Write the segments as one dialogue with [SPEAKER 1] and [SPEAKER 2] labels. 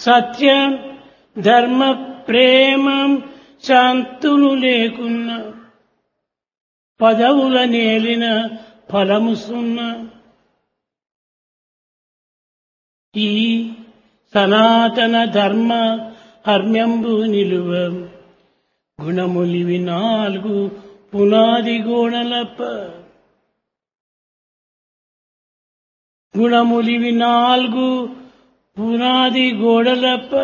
[SPEAKER 1] సత్యం ధర్మ ప్రేమం శాంతులు లేకున్నా పదవుల నేలిన ఫలము సున్నా. ఈ సనాతన ధర్మ హర్మ్యంబు నిలువ గుణములివి 4 పునాది గోడలప. గుణములివి 4 పునాది గోడలప.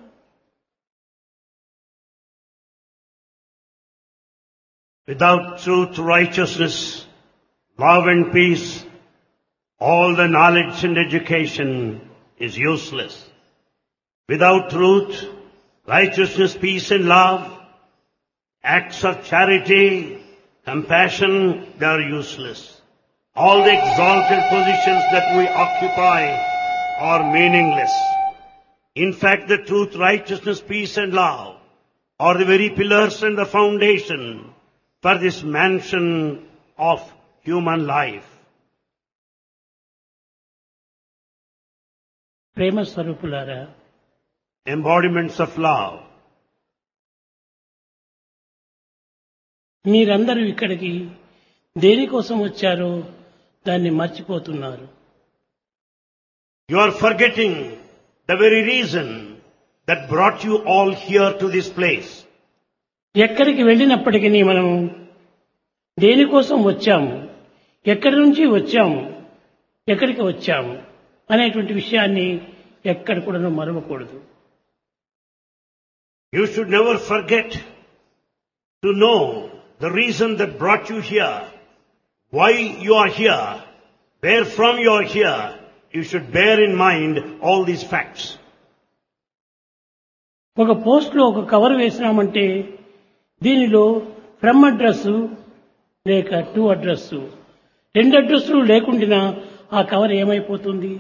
[SPEAKER 2] Without truth, righteousness, love and peace, all the knowledge and education is useless. Without truth, righteousness, peace and love, acts of charity, compassion, they are useless. All the exalted positions that we occupy are meaningless. In fact, the truth, righteousness, peace and love are the very pillars and the foundation for this mansion of human life.
[SPEAKER 1] ప్రేమ స్వరూపులారా,
[SPEAKER 2] Embodiments of love.
[SPEAKER 1] మీరందరూ ఇక్కడికి దేనికోసం వచ్చారో దాన్ని మర్చిపోతున్నారు.
[SPEAKER 2] You are forgetting the very reason that brought you all here to this place.
[SPEAKER 1] ఎక్కడికి వెళ్ళినప్పటికీ మనము దేనికోసం వచ్చాము, ఎక్కడి నుంచి వచ్చాము, ఎక్కడికి వచ్చాము అనేటువంటి విషయాన్ని ఎక్కడ కూడా మరవకూడదు.
[SPEAKER 2] You should never forget to know the reason that brought you here, why you are here, where from you are here. You should bear in mind all these facts.
[SPEAKER 1] ఒక పోస్ట్లో ఒక కవర్ వేసినామంటే దీనిలో ఫ్రమ్ అడ్రస్ లేక to address, 2 అడ్రస్లు లేకుండా ఆ cover ఏమైపోతుంది?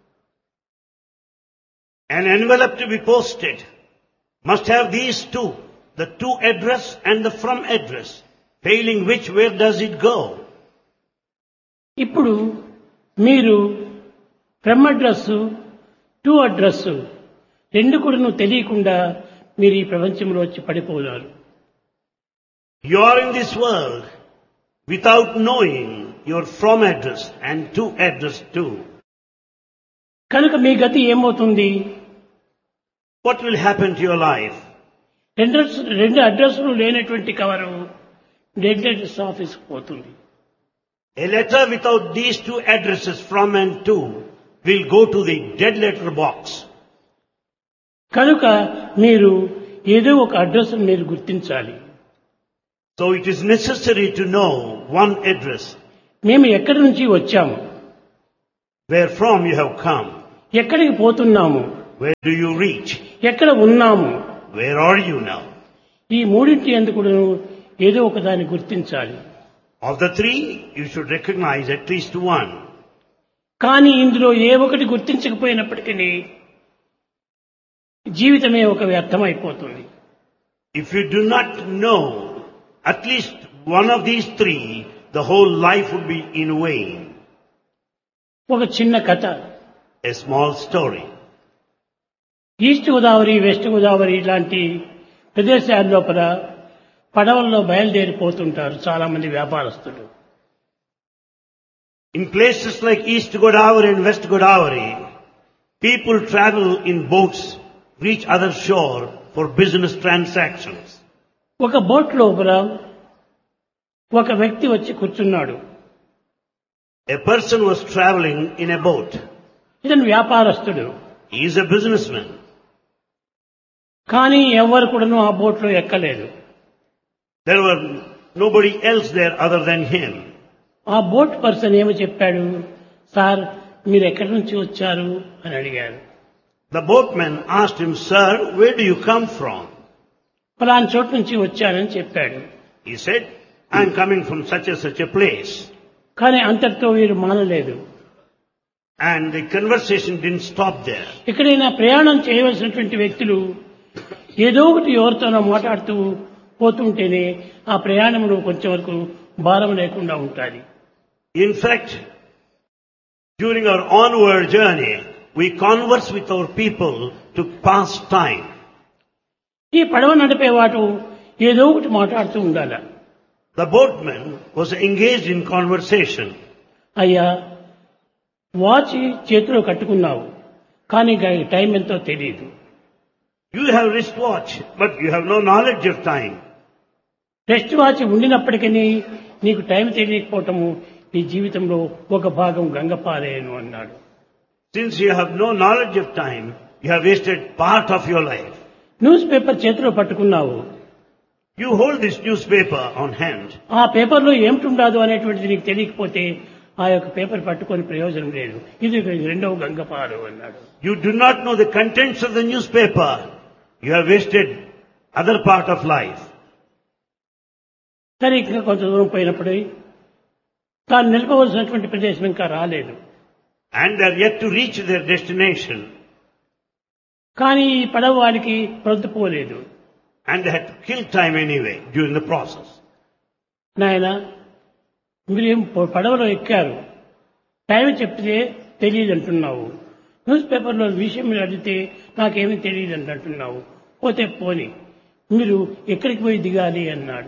[SPEAKER 2] An envelope to be posted must have these two, the to address and the from address. Failing which, where does it go?
[SPEAKER 1] ఇప్పుడు మీరు ఫ్రమ్ అడ్రస్ టు అడ్రస్ 2 కూడా తెలియకుండా మీరు ఈ ప్రపంచంలో వచ్చి పడిపోయారు.
[SPEAKER 2] You are in this world without knowing your from address and to address too.
[SPEAKER 1] కనుక మీ గతి ఏమవుతుంది?
[SPEAKER 2] What will happen to your life?
[SPEAKER 1] 2 అడ్రస్లు లేనటువంటి కవరు డెడ్ అడ్రస్ ఆఫీస్ పోతుంది.
[SPEAKER 2] A letter without these 2 addresses from and to will go to the dead letter box.
[SPEAKER 1] కనుక మీరు ఏదో ఒక అడ్రస్ మీరు గుర్తించాలి.
[SPEAKER 2] So it is necessary to know one address.
[SPEAKER 1] మేము ఎక్కడి నుంచి వచ్చాము,
[SPEAKER 2] Where from you have come.
[SPEAKER 1] ఎక్కడికి పోతున్నాము,
[SPEAKER 2] Where do you reach?
[SPEAKER 1] ఎక్కడ ఉన్నాము,
[SPEAKER 2] Where are you now?
[SPEAKER 1] ఈ మూడింటి ఎందుకు ఏదో ఒక దాన్ని గుర్తించాలి.
[SPEAKER 2] Of the 3, you should recognize at least one.
[SPEAKER 1] కానీ ఇందులో ఏ ఒకటి గుర్తించకపోయినప్పటికీ జీవితమే ఒక వ్యర్థమైపోతుంది.
[SPEAKER 2] If you do not know at least one of these 3, the whole life would be in vain.
[SPEAKER 1] ఒక చిన్న కథ.
[SPEAKER 2] A small story.
[SPEAKER 1] East Godavari, west Godavari ఇలాంటి ప్రదేశాల లోపల పడవల్లో బయలుదేరిపోతుంటారు చాలా మంది వ్యాపారస్తులు.
[SPEAKER 2] In places like East Godavari and West Godavari, people travel in boats, reach other shore for business transactions.
[SPEAKER 1] ఒక బోట్ లోపల ఒక వ్యక్తి వచ్చి కూర్చున్నాడు.
[SPEAKER 2] A person was traveling in a boat.
[SPEAKER 1] ఇతను వ్యాపారస్తుడు.
[SPEAKER 2] He is a businessman.
[SPEAKER 1] కానీ ఎవరు కూడాను ఆ బోట్ లో ఎక్కలేదు.
[SPEAKER 2] There were nobody else there other than him.
[SPEAKER 1] ఆ బోట్ పర్సన్ ఏమో చెప్పాడు, సార్ మీరు ఎక్కడి నుంచి వచ్చారు అని అడిగాడు.
[SPEAKER 2] The boatman asked him, Sir, where do you come from?
[SPEAKER 1] ఫలానా చోటు నుంచి వచ్చానని చెప్పాడు.
[SPEAKER 2] He said, I am coming from such and such a place.
[SPEAKER 1] కానీ అంతటితో వీరు మానలేదు.
[SPEAKER 2] And the conversation didn't stop there.
[SPEAKER 1] ఎక్కడైనా ప్రయాణం చేయవలసినటువంటి వ్యక్తులు ఏదో ఒకటి ఎవరితోనో మాట్లాడుతూ పోతుంటేనే ఆ ప్రయాణంలో కొంచెం వరకు భారం లేకుండా ఉంటుంది.
[SPEAKER 2] In fact, during our onward journey, we converse with our people to pass time.
[SPEAKER 1] ఈ పడవ నడిపేవాడు ఏదో ఒకటి మాట్లాడుతూ ఉండాలి.
[SPEAKER 2] The boatman was engaged in conversation.
[SPEAKER 1] అయ్యా, వాచ్ చేతిలో కట్టుకున్నావు, కానీ టైం ఎంతో తెలియదు.
[SPEAKER 2] You have wristwatch, but you have no knowledge of time.
[SPEAKER 1] Rest watch ఉండినప్పటికీ నీకు టైం తెలియకపోవటము నీ జీవితంలో ఒక భాగం గంగపారేను అన్నాడు.
[SPEAKER 2] Since you have no knowledge of time, you have wasted part of your life.
[SPEAKER 1] News paper చేతిలో పట్టుకున్నావు,
[SPEAKER 2] You hold this newspaper on hand.
[SPEAKER 1] ఆ పేపర్లో ఏమిటి అనేటువంటిది నీకు తెలియకపోతే ఆ యొక్క పేపర్ పట్టుకొని ప్రయోజనం లేదు. ఇది రెండవ గంగపారు అన్నాడు.
[SPEAKER 2] You do not know the contents of the newspaper. You have wasted other part of life.
[SPEAKER 1] సరే, ఇంకా కొంత దూరం పోయినప్పుడు తాను నిలపవలసినటువంటి ప్రదేశం ఇంకా రాలేదు.
[SPEAKER 2] And they are yet to reach their destination.
[SPEAKER 1] కానీ ఈ పడవ వాడికి ప్రొద్దుపోలేదు.
[SPEAKER 2] And they had to kill time anyway during the process.
[SPEAKER 1] నాయన, మీరు పడవలో ఎక్కారు, టైం చెప్తే తెలియదు అంటున్నావు. న్యూస్ పేపర్లో విషయం అడిగితే నాకేమీ తెలియదు అంటున్నావు. పోతే పోని, మీరు ఎక్కడికి పోయి దిగాలి అన్నాడు.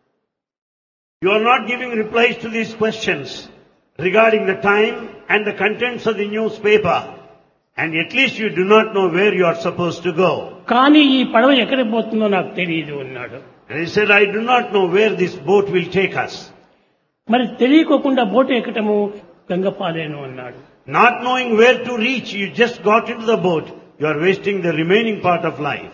[SPEAKER 2] You are not giving replies to these questions regarding the time and the contents of the newspaper. And at least you do not know where you are supposed to go.
[SPEAKER 1] కానీ ఈ పడవ ఎక్కడికి పోతుందో నాకు తెలియదు అన్నాడు.
[SPEAKER 2] And he said, I do not know where this boat will take us.
[SPEAKER 1] మరి తెలియకోకుండా boat ఎక్కటము గంగపాలేను అన్నాడు.
[SPEAKER 2] Not knowing where to reach, you just got into the boat. You are wasting the remaining part of life.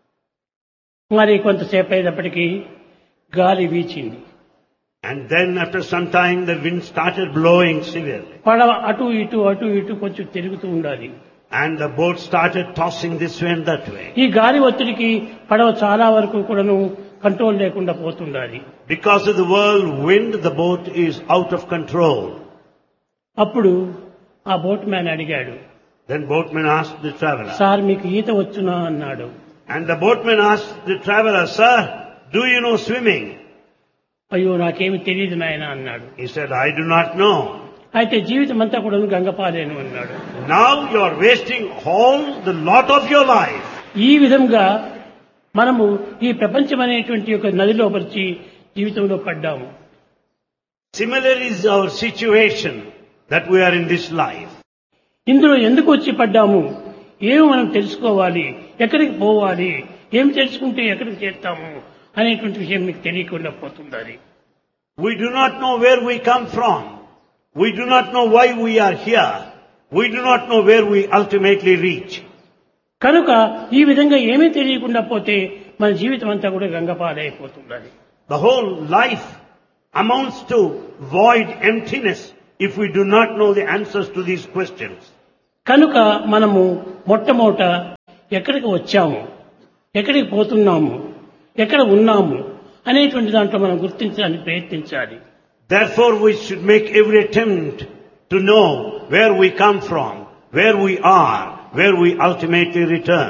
[SPEAKER 1] మరి కొంతసేపు అయినప్పటికీ గాలి వీచింది.
[SPEAKER 2] And then after some time the wind started blowing severely.
[SPEAKER 1] పడవ అటు ఇటు కొంచెం తిరుగుతూ ఉండాలి.
[SPEAKER 2] And the boat started tossing this way and that way.
[SPEAKER 1] ఈ గాలి ఒత్తిడికి పడవ చాలా వరకు కూడాను కంట్రోల్ లేకుండా పోతుండాలి.
[SPEAKER 2] Because of the whirlwind, the boat is out of control.
[SPEAKER 1] అప్పుడు ఆ బోట్ మ్యాన్ అడిగాడు,
[SPEAKER 2] Then boatman asked the traveler.
[SPEAKER 1] Sir మీకు ఈత వచ్చునా అన్నాడు.
[SPEAKER 2] And the boatman asked the traveler, Sir, do you know swimming?
[SPEAKER 1] అయ్యో, నాకేమి తెలియదు నాయన అన్నాడు.
[SPEAKER 2] He said, I do not know.
[SPEAKER 1] అయితే జీవితం అంతా కూడా గంగపాలేను అన్నాడు.
[SPEAKER 2] Now you are wasting all the lot of your life.
[SPEAKER 1] ఈ విధంగా మనము ఈ ప్రపంచం అనేటువంటి ఒక నదిలో పరిచి జీవితంలో పడ్డాము.
[SPEAKER 2] Similarly is our situation that we are in this life.
[SPEAKER 1] ఇందులో ఎందుకు వచ్చి పడ్డాము, ఏమి మనం తెలుసుకోవాలి, ఎక్కడికి పోవాలి, ఏం తెలుసుకుంటే ఎక్కడికి చేస్తాము అనేటువంటి విషయం మీకు తెలియకుండా పోతుంది.
[SPEAKER 2] We do not know where we come from. We do not know why we are here. We do not know where we ultimately reach.
[SPEAKER 1] కనుక ఈ విధంగా ఏమీ తెలియకుండా పోతే మన జీవితం అంతా కూడా గంగపాలైపోతుంది.
[SPEAKER 2] The whole life amounts to void emptiness if we do not know the answers to these questions.
[SPEAKER 1] కనుక మనము మొట్టమొదట ఎక్కడికి వచ్చాము, ఎక్కడికి పోతున్నాము, ఎక్కడ ఉన్నాము అనేటువంటి దాంట్లో మనం గుర్తించడానికి ప్రయత్నించాలి.
[SPEAKER 2] Therefore we should make every attempt to know where we come from, where we are, where we ultimately return.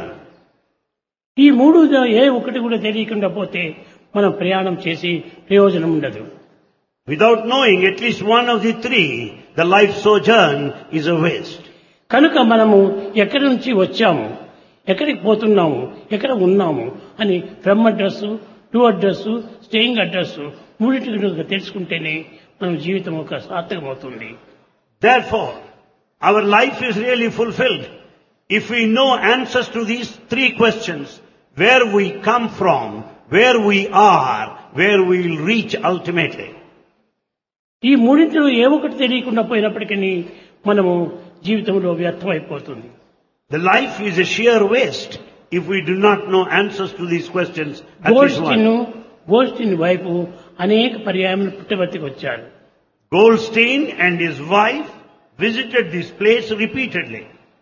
[SPEAKER 1] ఈ మూడు ఏ ఒకటి కూడా తెలియకుండా పోతే మనం ప్రయాణం చేసి ప్రయోజనం ఉండదు.
[SPEAKER 2] Without knowing at least one of the three, the life sojourn is a waste.
[SPEAKER 1] కనుక మనము ఎక్కడి నుంచి వచ్చాము, ఎక్కడికి పోతున్నాము, ఎక్కడ ఉన్నాము అని from address, to address, staying address మూడింటిని తెలుసుకుంటేనే మన జీవితం ఒక సార్థకమవుతుంది.
[SPEAKER 2] Therefore, our life is really fulfilled if we know answers to these three questions: where we come from, where we are, where we will reach ultimately.
[SPEAKER 1] ఈ మూడింటిలో ఏ ఒకటి తెలియకుండా పోయినప్పటికీ మనము జీవితంలో వ్యర్థమైపోతుంది.
[SPEAKER 2] The life is a sheer waste if we do not know answers to these questions. At least one.
[SPEAKER 1] గోల్స్టీన్ వైపు అనేక పర్యాయములు పుట్టబర్తికి వచ్చారు.
[SPEAKER 2] Goldstein and his wife visited this place repeatedly.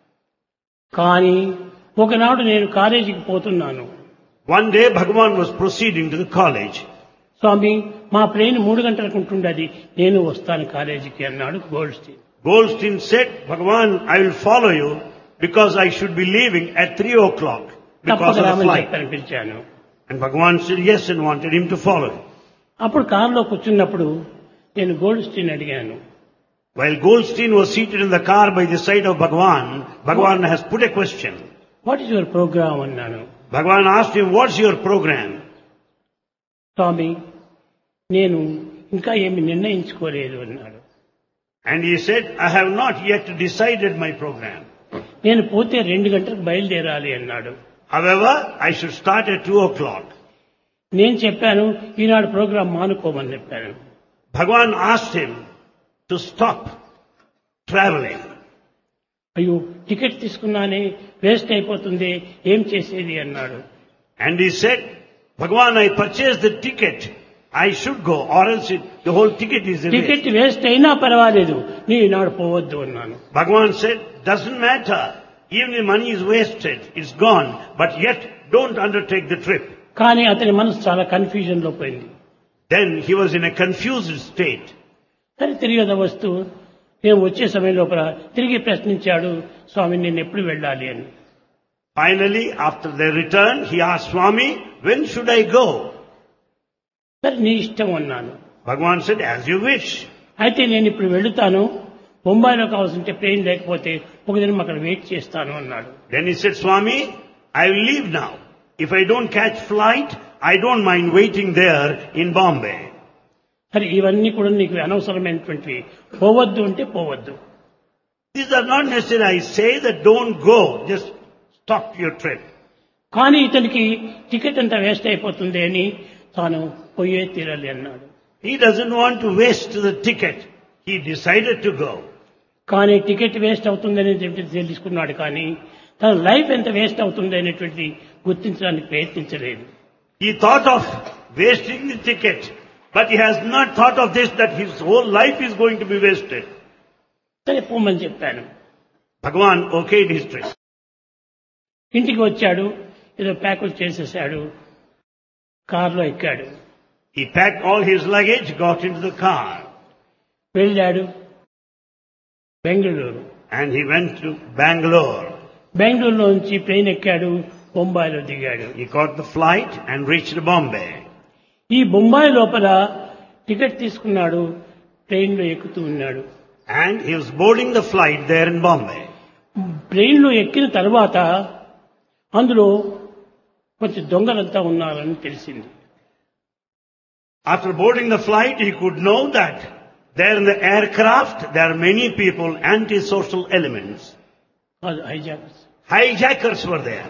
[SPEAKER 1] కానీ ఒకనాడు నేను కాలేజీకి పోతున్నాను.
[SPEAKER 2] One day Bhagavan was proceeding to the college.
[SPEAKER 1] స్వామి, మా ప్లేన్ 3 గంటలకు ఉంటుండది, నేను వస్తాను కాలేజీకి అన్నాడు Goldstein.
[SPEAKER 2] Goldstein said, Bhagavan, I will follow you because I should be leaving at 3 o'clock because of the flight.
[SPEAKER 1] పిలిచాను.
[SPEAKER 2] And Bhagavan said yes and wanted him to follow him.
[SPEAKER 1] అప్పుడు కారులో కూర్చున్నప్పుడు నేను గోల్డ్స్టీన్ అడిగాను,
[SPEAKER 2] While Goldstein was seated in the car by the side of Bhagavan, Bhagavan has put a question.
[SPEAKER 1] What is your programme అన్నాను.
[SPEAKER 2] Bhagavan asked him, what's your program?
[SPEAKER 1] స్వామి, నేను ఇంకా ఏమి నిర్ణయించుకోలేదు అన్నాడు.
[SPEAKER 2] And he said, I have not yet decided my program.
[SPEAKER 1] నేను పోతే 2 గంటలకు బయలుదేరాలి అన్నాడు.
[SPEAKER 2] However, I should start at 2 o'clock.
[SPEAKER 1] నేను చెప్పాను, ఈనాడు ప్రోగ్రాం మానుకోమని చెప్పాను.
[SPEAKER 2] Bhagavan asked him to stop traveling.
[SPEAKER 1] అయ్యో, టికెట్ తీసుకున్నానే, వేస్ట్ అయిపోతుంది, ఏం చేసేది అన్నాడు.
[SPEAKER 2] And he said, Bhagavan, I purchased the ticket. I should go, or else the whole ticket is a
[SPEAKER 1] ticket
[SPEAKER 2] waste.
[SPEAKER 1] Waste అయినా పర్వాలేదు, నీ ఈనాడు పోవద్దు అన్నాను.
[SPEAKER 2] Bhagavan said, doesn't matter. Even the money is wasted, it's gone, but yet don't undertake the trip.
[SPEAKER 1] కానీ అతని మనసు చాలా confusion లో పోయింది.
[SPEAKER 2] Then he was in a confused state.
[SPEAKER 1] సరే, తిరిగి వస్తూ మేము వచ్చే సమయం లోపల తిరిగి ప్రశ్నించాడు, స్వామి నేను ఎప్పుడు వెళ్ళాలి అని.
[SPEAKER 2] Finally, after their return, he asked Swami, when should I go?
[SPEAKER 1] సరే, నీ ఇష్టం అన్నాను.
[SPEAKER 2] Bhagavan said, as you wish.
[SPEAKER 1] అయితే నేను ఇప్పుడు వెళుతాను, బొంబాయిలో కావాల్సింటే ప్లేన్ లేకపోతే ఒక దినం అక్కడ వెయిట్ చేస్తాను అన్నాడు.
[SPEAKER 2] Then he said, Swami, I will leave now. If I don't catch flight, I don't mind waiting there in Bombay.
[SPEAKER 1] సరే, ఇవన్నీ కూడా నీకు అనవసరమైనటువంటివి, పోవద్దు అంటే పోవద్దు.
[SPEAKER 2] These are not necessary. I say that don't go. Just stop your trip.
[SPEAKER 1] కానీ ఇతనికి ticket అంతా వేస్ట్ అయిపోతుంది అని తాను పోయే తీరాలి అన్నాడు.
[SPEAKER 2] He doesn't want to waste the ticket. He decided to go.
[SPEAKER 1] కానీ టికెట్ వేస్ట్ అవుతుంది అనేటువంటి తెలుసుకున్నాడు, కానీ తన లైఫ్ ఎంత వేస్ట్ అవుతుంది అనేటువంటి గుర్తించడానికి ప్రయత్నించలేదు.
[SPEAKER 2] He thought of wasting the ticket, but he has not thought of this, that his whole life is going to be wasted.
[SPEAKER 1] సరే, పోమని చెప్పాను.
[SPEAKER 2] Bhagavan okayed his trip.
[SPEAKER 1] ఇంటికి వచ్చాడు, ఏదో ప్యాకులు చేసేసాడు, కారులో ఎక్కాడు,
[SPEAKER 2] He packed all his luggage, got into the car,
[SPEAKER 1] వెళ్ళాడు Bengaluru.
[SPEAKER 2] and he went to Bangalore.
[SPEAKER 1] బెంగళూరులో నుంచి ప్లేన్ ఎక్కాడు, బొంబాయిలో దిగాడు.
[SPEAKER 2] He caught the flight and reached Bombay.
[SPEAKER 1] ఈ బొంబాయి లోపల టికెట్ తీసుకున్నాడు, ట్రైన్లో ఎక్కుతూ ఉన్నాడు.
[SPEAKER 2] And he was boarding the flight there in Bombay.
[SPEAKER 1] ట్రైన్లో ఎక్కిన తర్వాత అందులో కొంచెం దొంగలంతా ఉన్నారని తెలిసింది.
[SPEAKER 2] After boarding the flight, he could know that there in the aircraft, there are many people, antisocial elements.
[SPEAKER 1] Hijackers.
[SPEAKER 2] Hijackers were there.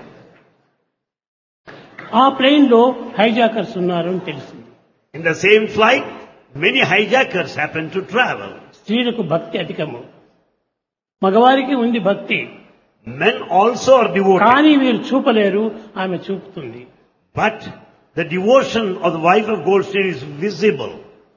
[SPEAKER 1] ఆ plane లో hijackers ఉన్నారు అని తెలిసింది.
[SPEAKER 2] In the same flight, many hijackers happened to travel.
[SPEAKER 1] స్త్రీలకు భక్తి అధికము, మగవారికి ఉంది భక్తి,
[SPEAKER 2] Men also are devoted.
[SPEAKER 1] కానీ వీరు చూపలేరు, ఆమె చూపుతుంది.
[SPEAKER 2] But the devotion of the wife of Goldstein is visible.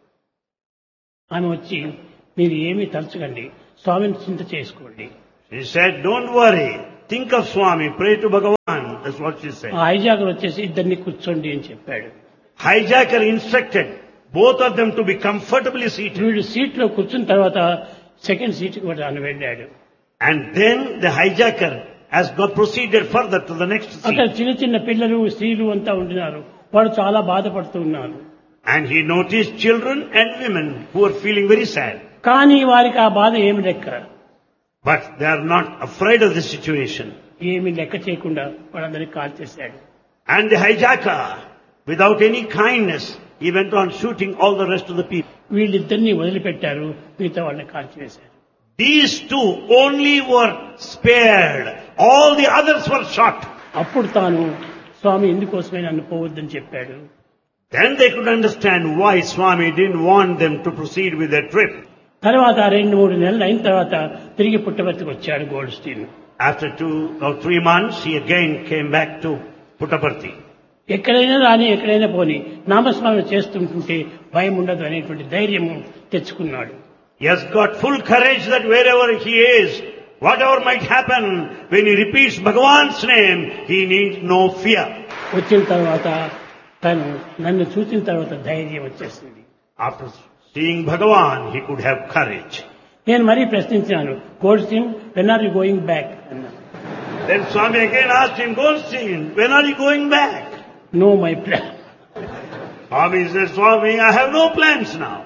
[SPEAKER 1] ఆమె వచ్చి, మీరు ఏమీ తలచకండి, స్వామిని చింత చేసుకోండి.
[SPEAKER 2] She said, don't worry, think of Swami, pray to Bhagavan. That's what she said.
[SPEAKER 1] ఆ హైజాకర్ వచ్చేసి ఇద్దరిని కూర్చోండి అని చెప్పాడు.
[SPEAKER 2] Hijacker instructed both of them to be comfortably seated.
[SPEAKER 1] వీడు సీట్ లో కూర్చున్న తర్వాత సెకండ్ సీట్ కూడా ఆయన వెళ్ళాడు.
[SPEAKER 2] And then the hijacker has got proceeded further to the next
[SPEAKER 1] అక్కడ
[SPEAKER 2] seat.
[SPEAKER 1] చిన్న చిన్న పిల్లలు, స్త్రీలు అంతా ఉంటున్నారు. వాడు చాలా బాధపడుతూ ఉన్నారు.
[SPEAKER 2] And he noticed children and women who were feeling very sad.
[SPEAKER 1] కానీ వారికి ఆ బాధ ఏమి లెక్క,
[SPEAKER 2] But they are not afraid of the situation.
[SPEAKER 1] ఏమి లెక్క చేయకుండా వాళ్ళందరినీ కాల్ చేశాడు.
[SPEAKER 2] And the hijacker, without any kindness, he went on shooting all the rest of the people.
[SPEAKER 1] వీళ్ళిద్దరినీ వదిలిపెట్టారు, మిగతా వాళ్ళని కాల్చివేశారు.
[SPEAKER 2] These two only were spared. All the others were shot.
[SPEAKER 1] అప్పుడు తాను, స్వామి ఇందుకోసమే నన్ను పోవద్దని చెప్పాడు.
[SPEAKER 2] Then they could understand why Swami didn't want them to proceed with their trip.
[SPEAKER 1] తర్వాత 2-3 నెలలు అయిన తర్వాత తిరిగి పుట్టపర్తికి వచ్చాడు Goldstein.
[SPEAKER 2] After 2 or 3 months, he again came back to Puttaparthi.
[SPEAKER 1] ఎక్కడైనా రాని, ఎక్కడైనా పోని, నామస్మరణ చేస్తుంటుంటే భయం ఉండదు అనేటువంటి ధైర్యము తెచ్చుకున్నాడు.
[SPEAKER 2] He has got full courage that wherever he is, whatever might happen, when he repeats Bhagavan's name, he needs no fear.
[SPEAKER 1] వచ్చిన తర్వాత తను నన్ను చూసిన తర్వాత ధైర్యం వచ్చేసింది.
[SPEAKER 2] After seeing Bhagavan, he could have courage.
[SPEAKER 1] నేను మరీ ప్రశ్నించాను, Goldstein, when are you going back అన్నా.
[SPEAKER 2] Then Swami again asked him, Goldstein, when are you going back?
[SPEAKER 1] No my plan.
[SPEAKER 2] Swami said, Swami, I have no plans now.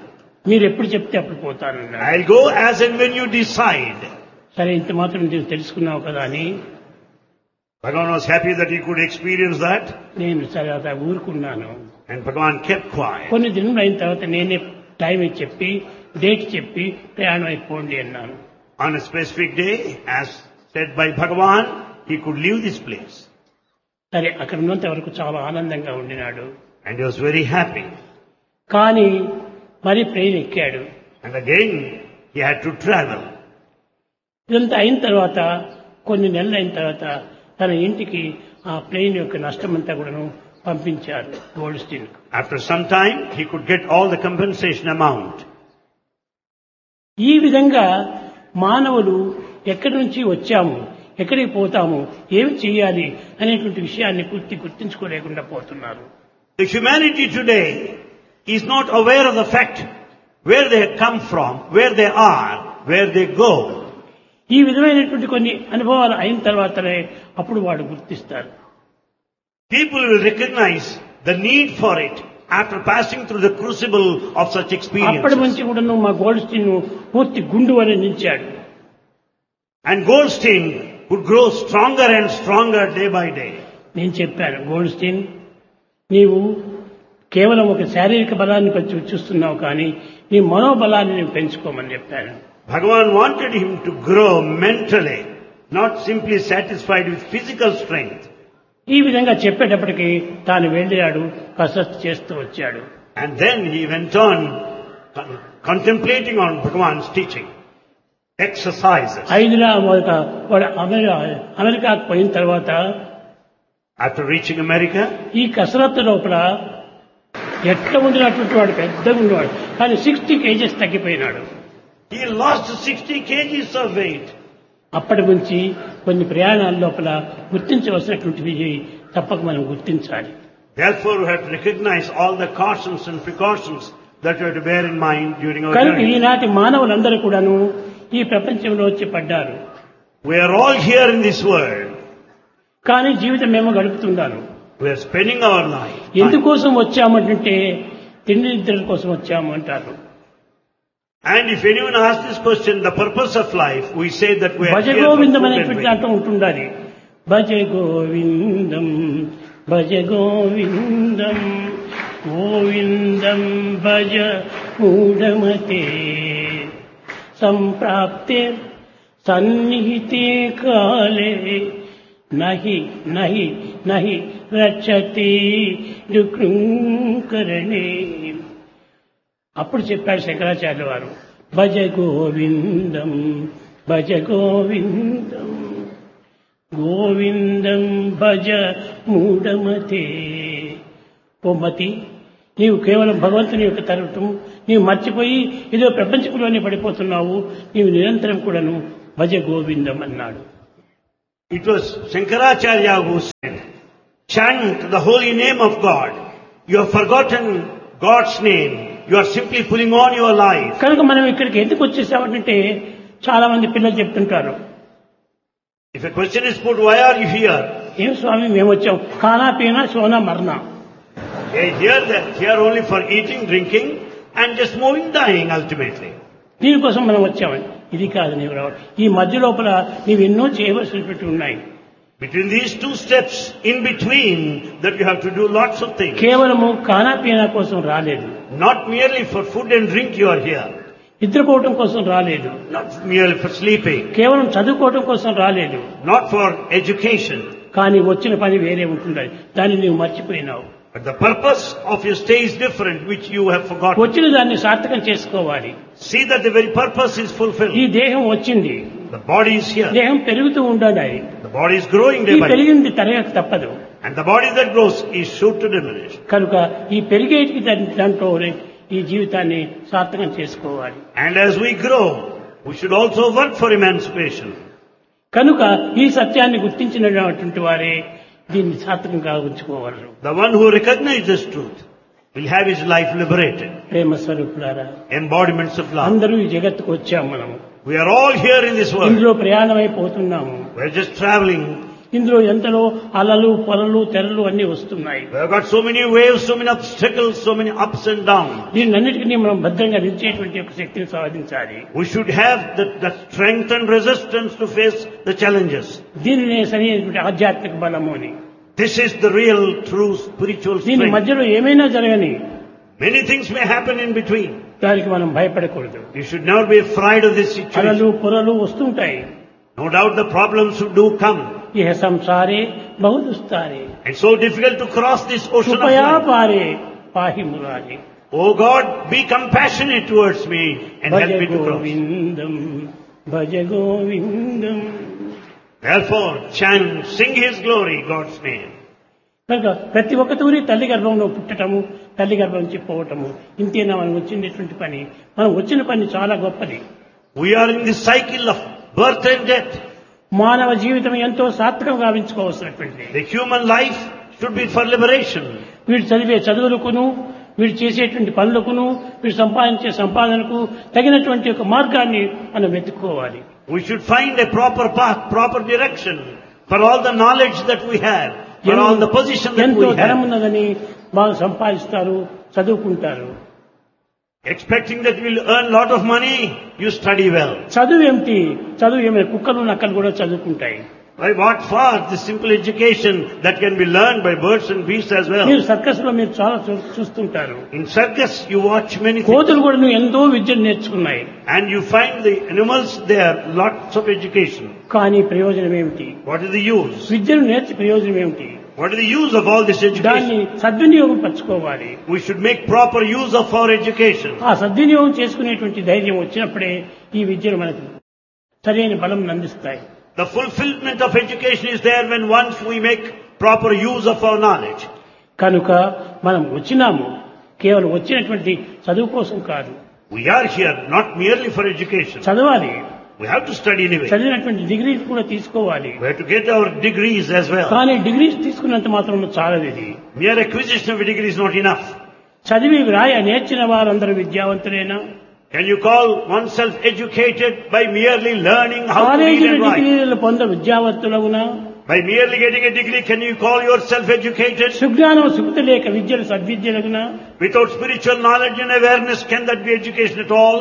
[SPEAKER 1] మీరు ఎప్పుడు చెప్తే అప్పుడు పోతానన్నాడు.
[SPEAKER 2] I'll go as and when you decide.
[SPEAKER 1] సరే ఇంత మాత్రం నువ్వు తెలుసుకున్నావు కదా అని
[SPEAKER 2] Bhagavan was happy that he could experience that,
[SPEAKER 1] నేను సరే అలా ఊరుకున్నాను.
[SPEAKER 2] and Bhagavan kept quiet.
[SPEAKER 1] కొన్ని దినములు అయిన తర్వాత నేనే టైం చెప్పి డేట్ చెప్పి ప్రయాణం అయిపోండి అన్నాను.
[SPEAKER 2] On a specific day, as said by Bhagavan, he could leave this place.
[SPEAKER 1] సరే అక్కడ ఉన్నంత వరకు చాలా ఆనందంగా ఉండినాడు.
[SPEAKER 2] And he was very happy.
[SPEAKER 1] కానీ మరి ట్రైన్ ఎక్కాడు.
[SPEAKER 2] And again, he had to travel.
[SPEAKER 1] ఇదంతా అయిన తర్వాత కొన్ని నెలలు అయిన తర్వాత తన ఇంటికి ఆ ప్లేన్ యొక్క నష్టమంతా కూడాను పంపించారు gold Stein.
[SPEAKER 2] After some time, he could get all the compensation amount.
[SPEAKER 1] ఈ విధంగా మానవులు ఎక్కడి నుంచి వచ్చాము, ఎక్కడికి పోతాము, ఏమి చేయాలి అనేటువంటి విషయాన్ని గుర్తించుకోలేకుండా పోతున్నారు.
[SPEAKER 2] The humanity today is not aware of the fact where they come from, where they are, where they go.
[SPEAKER 1] ఈ విధమైనటువంటి కొన్ని అనుభవాలు అయిన తర్వాతనే అప్పుడు వాడు గుర్తిస్తారు.
[SPEAKER 2] People will recognize the need for it after passing through the crucible of such
[SPEAKER 1] అప్పటి
[SPEAKER 2] experiences.
[SPEAKER 1] నుంచి కూడా మా గోల్డ్ స్టీన్ పూర్తి గుండు అని నిలిచాడు.
[SPEAKER 2] And Goldstein would grow stronger and stronger day by day.
[SPEAKER 1] నేను చెప్పాను, గోల్డ్ స్టీన్ నీవు కేవలం ఒక శారీరక బలాన్ని చూస్తున్నావు కానీ నీ మనోబలాన్ని నువ్వు పెంచుకోమని చెప్పాను.
[SPEAKER 2] Bhagavan wanted him to grow mentally, not simply satisfied with physical strength.
[SPEAKER 1] ఈ విధంగా చెప్పేటప్పటికి తాను వెళ్ళాడు, కసరత్తు చేస్తూ వచ్చాడు.
[SPEAKER 2] And then he went on contemplating on Bhagavan's teaching, exercises.
[SPEAKER 1] వాడు అమెరికాకు పోయిన తర్వాత
[SPEAKER 2] After reaching America,
[SPEAKER 1] ఈ కసరత్తు లోపల ఎట్లా ఉండినటువంటి వాడు పెద్దగా ఉండేవాడు, కానీ 60 kgs తగ్గిపోయినాడు.
[SPEAKER 2] he lost 60 kgs of weight.
[SPEAKER 1] అప్పటి నుంచి కొన్ని ప్రయాణాల లోపల గుర్తించవలసినటువంటివి తప్పక మనం గుర్తించాలి.
[SPEAKER 2] Therefore, we have to recognize all the cautions and precautions that we have to bear in mind during our
[SPEAKER 1] కనుక
[SPEAKER 2] journey.
[SPEAKER 1] ఈనాటి మానవులందరూ కూడాను ఈ ప్రపంచంలో వచ్చి పడ్డారు.
[SPEAKER 2] We are all here in this world.
[SPEAKER 1] కానీ జీవితం మేము గడుపుతున్నాను.
[SPEAKER 2] We are spending our life.
[SPEAKER 1] ఎందుకోసం వచ్చామంటే తిండి నిద్రల కోసం వచ్చాము అంటారు.
[SPEAKER 2] And if anyone asks this question, the purpose of life, we say that we are
[SPEAKER 1] Bhaja
[SPEAKER 2] here for
[SPEAKER 1] Govindam
[SPEAKER 2] food and
[SPEAKER 1] అనేటువంటి
[SPEAKER 2] drink.
[SPEAKER 1] దాంట్లో ఉంటుండాలి. భజ గోవిందం భజ గోవిందం గోవిందం భజ మూఢమతే సంప్రాప్తే సన్నిహితే కాలే నహి నహి నహి రక్షతే దుఃఖకరణే. అప్పుడు చెప్పాడు శంకరాచార్యుల వారు, భజ గోవిందం భజ గోవిందం గోవిందం భజ మూఢమతే. ఓ మతి, నీవు కేవలం భగవంతుని యొక్క తరగటం నీవు మర్చిపోయి ఏదో ప్రపంచంలోనే పడిపోతున్నావు, నీవు నిరంతరం కూడాను భజ గోవిందం అన్నాడు.
[SPEAKER 2] It was Shankaracharya who said, chant the holy name of God. You have forgotten God's name. You are simply pulling on your life.
[SPEAKER 1] కనుక మనం ఇక్కడికి ఎందుకు వచ్చేసామంటే చాలా మంది పిల్లలు చెప్తుంటారు,
[SPEAKER 2] If a question is put, why are you here?
[SPEAKER 1] ఏం స్వామి మేము వచ్చాం ఖానా పీనా Sona మర్నా,
[SPEAKER 2] Here only for eating, drinking, and just moving, dying ultimately.
[SPEAKER 1] దీనికోసం మనం వచ్చామని. ఇది కాదు నీవు రావడం. ఈ మధ్య లోపల నీవు ఎన్నో చేయవలసినటువంటి ఉన్నాయి.
[SPEAKER 2] Between these two steps, in between, that you have to do lots of things.
[SPEAKER 1] కేవలము ఖానా పీనా కోసం రాలేదు,
[SPEAKER 2] Not merely for food and drink you are here.
[SPEAKER 1] నిద్రపోవటం కోసం రాలేదు,
[SPEAKER 2] Not merely for sleeping.
[SPEAKER 1] కేవలం చదువుకోవటం కోసం రాలేదు.
[SPEAKER 2] Not for education.
[SPEAKER 1] కానీ వచ్చిన పని వేరే ఉంటుంది, దాన్ని నీవు మర్చిపోయినావు.
[SPEAKER 2] But the purpose of your stay is different, which you have forgotten.
[SPEAKER 1] వచ్చిన దాన్ని సార్థకం చేసుకోవాలి.
[SPEAKER 2] See that the very purpose is
[SPEAKER 1] ఈ
[SPEAKER 2] fulfilled.
[SPEAKER 1] దేహం వచ్చింది,
[SPEAKER 2] The body is here.
[SPEAKER 1] దేహం పెరుగుతూ ఉండాలి.
[SPEAKER 2] The body is growing
[SPEAKER 1] ఈ
[SPEAKER 2] day by day.
[SPEAKER 1] పెరిగింది తరగక తప్పదు.
[SPEAKER 2] And the body that grows is sure to diminish.
[SPEAKER 1] కనుక ఈ పెరిగేటికి దాంట్లో ఈ జీవితాన్ని సార్థకం చేసుకోవాలి.
[SPEAKER 2] And as we grow, we should also work for emancipation.
[SPEAKER 1] కనుక ఈ సత్యాన్ని గుర్తించినటువంటి వారే దీన్ని సార్థకంగా ఉంచుకోగలరు.
[SPEAKER 2] The one who recognizes truth will have his life liberated.
[SPEAKER 1] ప్రేమ స్వరూపులారా,
[SPEAKER 2] Embodiments of love.
[SPEAKER 1] అందరూ ఈ జగత్తుకు వచ్చాము. మనము
[SPEAKER 2] We are all here in this world.
[SPEAKER 1] ఇందులో ప్రయాణమైపోతున్నాము.
[SPEAKER 2] We are just traveling.
[SPEAKER 1] ఇందులో ఎంతలో అలలు పొలలు తెరలు అన్ని వస్తున్నాయి.
[SPEAKER 2] We have got so many waves, so many obstacles, so many ups and downs.
[SPEAKER 1] దీన్నన్నిటికీ మనం భద్రంగా నిలిచేటువంటి ఒక శక్తిని సాధించాలి.
[SPEAKER 2] We should have the strength and resistance to face the challenges.
[SPEAKER 1] దీనినే సరైనటువంటి ఆధ్యాత్మిక బలము అని.
[SPEAKER 2] This is the real, true spiritual
[SPEAKER 1] దీని
[SPEAKER 2] strength.
[SPEAKER 1] మధ్యలో ఏమైనా జరగని
[SPEAKER 2] Many things may happen in between.
[SPEAKER 1] దానికి మనం భయపడకూడదు.
[SPEAKER 2] You should never be afraid of this situation.
[SPEAKER 1] అలలు పొరలు వస్తుంటాయి.
[SPEAKER 2] No doubt the problems do come.
[SPEAKER 1] ఇహ సంసారే బహుదుస్తారే
[SPEAKER 2] It's so difficult to cross this ocean of
[SPEAKER 1] కృపయా
[SPEAKER 2] life.
[SPEAKER 1] పారే పాహి Murari.
[SPEAKER 2] Oh God, be compassionate towards me and
[SPEAKER 1] Bhaja
[SPEAKER 2] help me to cross.
[SPEAKER 1] Govindam Bhaja Govindam.
[SPEAKER 2] Therefore, chant, sing His glory, God's name.
[SPEAKER 1] కనుక ప్రతి ఒక్కతూరి తల్లి గర్భంలో పుట్టటము, తల్లి గర్భం నుంచి పోవటము, ఇంతేనా మనం వచ్చినటువంటి పని. మనం వచ్చిన పని చాలా గొప్పది.
[SPEAKER 2] We are in the cycle of birth and death.
[SPEAKER 1] మానవ జీవితం ఎంతో సార్థకంగా గావించుకోవాల్సినటువంటిది.
[SPEAKER 2] The human life should be for liberation.
[SPEAKER 1] వీడు చదివే చదువులకును, వీడు చేసేటువంటి పనులకును, వీడు సంపాదించే సంపాదనకు తగినటువంటి ఒక మార్గాన్ని మనం వెతుక్కోవాలి.
[SPEAKER 2] We should find a proper path, proper direction for all the knowledge that we have, for all the position that
[SPEAKER 1] ఎంతో
[SPEAKER 2] we
[SPEAKER 1] ధనం
[SPEAKER 2] have.
[SPEAKER 1] ఉన్నదని బాగా సంపాదిస్తారు, చదువుకుంటారు.
[SPEAKER 2] Expecting that you will earn a lot of money, you study well.
[SPEAKER 1] చదువు ఏమిటి? చదువు ఏమైనా కుక్కలు నక్కలు కూడా చదువుకుంటాయి.
[SPEAKER 2] By what for? The simple education that can be learned by birds and beasts as well.
[SPEAKER 1] మీరు సర్కస్ లో మీరు చాలా చూస్తుంటారు.
[SPEAKER 2] In circus, you watch many things.
[SPEAKER 1] కోతులు కూడా ఎంతో విద్యను నేర్చుకున్నాయి.
[SPEAKER 2] And you find the animals there, lots of education.
[SPEAKER 1] కానీ ప్రయోజనం ఏమిటి?
[SPEAKER 2] What is the use?
[SPEAKER 1] విద్యను నేర్చి ప్రయోజనం ఏమిటి?
[SPEAKER 2] What is the use of all this
[SPEAKER 1] దాన్ని
[SPEAKER 2] education?
[SPEAKER 1] సద్వినియోగం పరచుకోవాలి.
[SPEAKER 2] We should make proper use of our education.
[SPEAKER 1] ఆ సద్వినియోగం చేసుకునేటువంటి ధైర్యం వచ్చినప్పుడే ఈ విద్యను మనకు సరైన బలం అందిస్తాయి.
[SPEAKER 2] The fulfillment of education is there when once we make proper use of our knowledge.
[SPEAKER 1] కనుక మనం వచ్చినాము కేవలం వచ్చినటువంటి చదువు కోసం కాదు.
[SPEAKER 2] We are here not merely for education.
[SPEAKER 1] చదవాలి.
[SPEAKER 2] We have to study anyway.
[SPEAKER 1] చదివినటువంటి డిగ్రీలు కూడా తీసుకోవాలి.
[SPEAKER 2] We have to get our degrees as well.
[SPEAKER 1] కానీ డిగ్రీస్ తీసుకున్నంత మాత్రం చాలదు ఇది.
[SPEAKER 2] Mere acquisition of a degree is not enough.
[SPEAKER 1] చదివి వ్రాయ నేర్చిన వారందరూ విద్యావంతులేనా?
[SPEAKER 2] Can you call oneself educated by merely learning how to read
[SPEAKER 1] కాలేజీలో
[SPEAKER 2] and write?
[SPEAKER 1] డిగ్రీలు పొంద విద్యావంతులవునా?
[SPEAKER 2] By merely getting a degree, can you call yourself educated?
[SPEAKER 1] సుజ్ఞానం సుఖత లేక విద్యలు సద్విద్యలగునా?
[SPEAKER 2] Without spiritual knowledge and awareness, can that be education at all?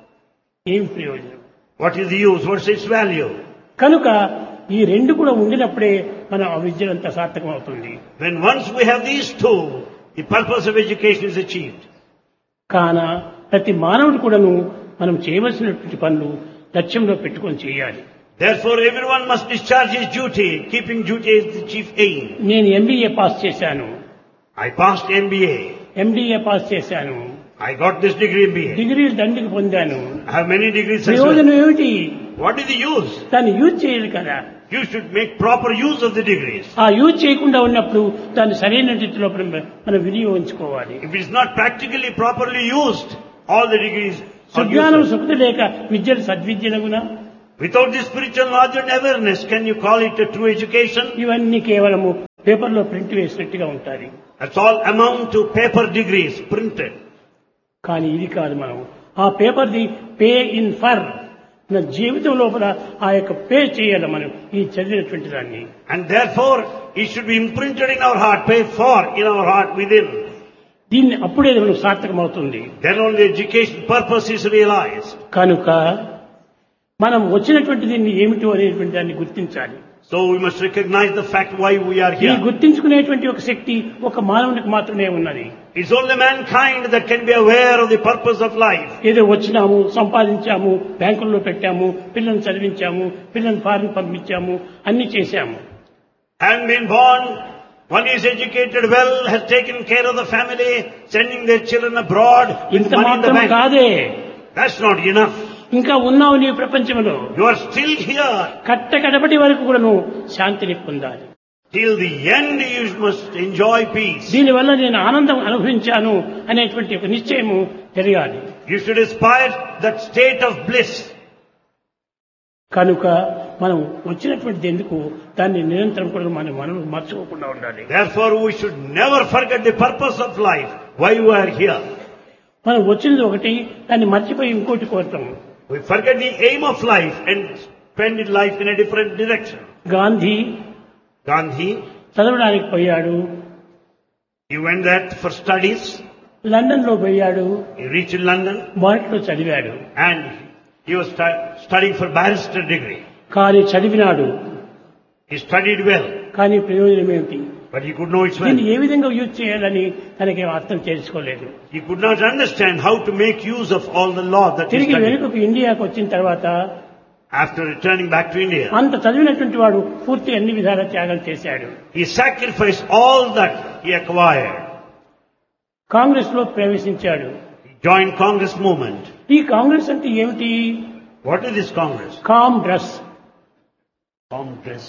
[SPEAKER 1] ఏం ప్రయోజనం?
[SPEAKER 2] What is the use? What's its value?
[SPEAKER 1] కనుక ఈ రెండు కూడా ఉండినప్పుడే మనం ఆ విద్యలంతా సార్థకం అవుతుంది.
[SPEAKER 2] When once we have these two, the purpose of education is achieved.
[SPEAKER 1] కాన ప్రతి మానవుడు కూడాను మనం చేయవలసినటువంటి పనులు లక్ష్యంలో పెట్టుకొని చేయాలి.
[SPEAKER 2] Therefore, everyone must discharge his duty. Keeping duty is the chief aim.
[SPEAKER 1] నేను ఎంబీఏ పాస్ చేశాను,
[SPEAKER 2] I passed MBA.
[SPEAKER 1] MDA pass చేశాను,
[SPEAKER 2] I got this degree MBA.
[SPEAKER 1] డిగ్రీలు దండికి పొందాను.
[SPEAKER 2] I have many degrees as well.
[SPEAKER 1] ప్రయోజనం ఏమిటి?
[SPEAKER 2] What is the use?
[SPEAKER 1] దాన్ని use చేయాలి కదా.
[SPEAKER 2] You should make proper use of the degrees.
[SPEAKER 1] ఆ యూజ్ చేయకుండా ఉన్నప్పుడు దాన్ని సరైన రీతిలో మనం వినియోగించుకోవాలి.
[SPEAKER 2] If it is not practically properly used, all the degrees are
[SPEAKER 1] సుజ్ఞానం
[SPEAKER 2] useless.
[SPEAKER 1] సుఖత లేక విద్యలు సద్విద్యలగునా?
[SPEAKER 2] Without this spiritual knowledge and awareness, can you call it a true education?
[SPEAKER 1] ఇవన్నీ కేవలము పేపర్లో ప్రింట్ వేసినట్టుగా ఉంటాయి.
[SPEAKER 2] That's all amount to paper degrees printed.
[SPEAKER 1] కానీ ఇది కాదు. మనం ఆ పేపర్ది పే ఇన్ ఫర్ మన జీవితం లోపల ఆ యొక్క పే చేయాలి మనం ఈ చదివినటువంటి దాన్ని.
[SPEAKER 2] And therefore, it should be imprinted in our heart, paid for in our heart within.
[SPEAKER 1] దీన్ని అప్పుడే మనం సార్థకం అవుతుంది.
[SPEAKER 2] Then only education purpose is realized.
[SPEAKER 1] కనుక మనం వచ్చినటువంటి దీన్ని ఏమిటో అనేటువంటి దాన్ని గుర్తించాలి.
[SPEAKER 2] So we must recognize the fact why we are
[SPEAKER 1] ఈ
[SPEAKER 2] here.
[SPEAKER 1] గుర్తించుకునేటువంటి ఒక శక్తి ఒక మానవునికి మాత్రమే ఉన్నది.
[SPEAKER 2] It's only mankind that can be aware of the purpose of life.
[SPEAKER 1] ఏదో వచ్చినాము, సంపాదించాము, బ్యాంకుల్లో పెట్టాము, పిల్లల్ని చదివించాము, పిల్లల్ని ఫారిన్ పంపించాము, అన్ని చేశాము.
[SPEAKER 2] Having been born, one is educated well, has taken care of the family, sending their children abroad with
[SPEAKER 1] ఇంత
[SPEAKER 2] money in the
[SPEAKER 1] మాత్రం
[SPEAKER 2] bank.
[SPEAKER 1] కాదే,
[SPEAKER 2] That's not enough.
[SPEAKER 1] ఇంకా ఉన్నావు నీ ప్రపంచంలో.
[SPEAKER 2] You are still here.
[SPEAKER 1] కడపటి వరకు కూడా నువ్వు శాంతిని పొందాలి.
[SPEAKER 2] Till the end you must enjoy peace.
[SPEAKER 1] దీనివల్ల నేను ఆనందం అనుభవించాను అనేటువంటి ఒక నిశ్చయము తెలియాలి.
[SPEAKER 2] You should aspire that state of bliss.
[SPEAKER 1] కనుక మనం వచ్చినటువంటి ఎందుకు దాన్ని నిరంతరం కూడా మనం మర్చిపోకుండా ఉండాలి.
[SPEAKER 2] Therefore we should never forget the purpose of life, why we are here.
[SPEAKER 1] మనం వచ్చినది ఒకటి, దాన్ని మర్చిపోయి ఇంకోటి కోరటం.
[SPEAKER 2] We forget the aim of life and spend life in a different direction.
[SPEAKER 1] Gandhi
[SPEAKER 2] Gandhi,
[SPEAKER 1] చదవడానికి పోయాడు.
[SPEAKER 2] he went there for studies.
[SPEAKER 1] London లో పోయాడు.
[SPEAKER 2] He reached London
[SPEAKER 1] మొదట్లో చదివాడు.
[SPEAKER 2] and he was studying for barrister degree.
[SPEAKER 1] కానీ చదివినాడు.
[SPEAKER 2] He studied well,
[SPEAKER 1] కానీ ప్రయోజనం ఏమిటి?
[SPEAKER 2] but he could know its
[SPEAKER 1] దీన్ని
[SPEAKER 2] well.
[SPEAKER 1] ఏ విధంగా యూజ్ చేయాలని తనకి అర్థం చేసుకోలేదు.
[SPEAKER 2] He could not understand how to make use of all the law that he
[SPEAKER 1] తిరిగి
[SPEAKER 2] studied.
[SPEAKER 1] వెనుకకు ఇండియాకు వచ్చిన తర్వాత
[SPEAKER 2] After returning back to India,
[SPEAKER 1] అంత చదివినటువంటి వాడు పూర్తి అన్ని విధాల త్యాగాలు చేశాడు.
[SPEAKER 2] he sacrificed all that he acquired.
[SPEAKER 1] Congress లో ప్రవేశించాడు.
[SPEAKER 2] He joined Congress movement.
[SPEAKER 1] ఈ కాంగ్రెస్ అంటే ఏమిటి?
[SPEAKER 2] What is this Congress?
[SPEAKER 1] Congress.
[SPEAKER 2] Congress.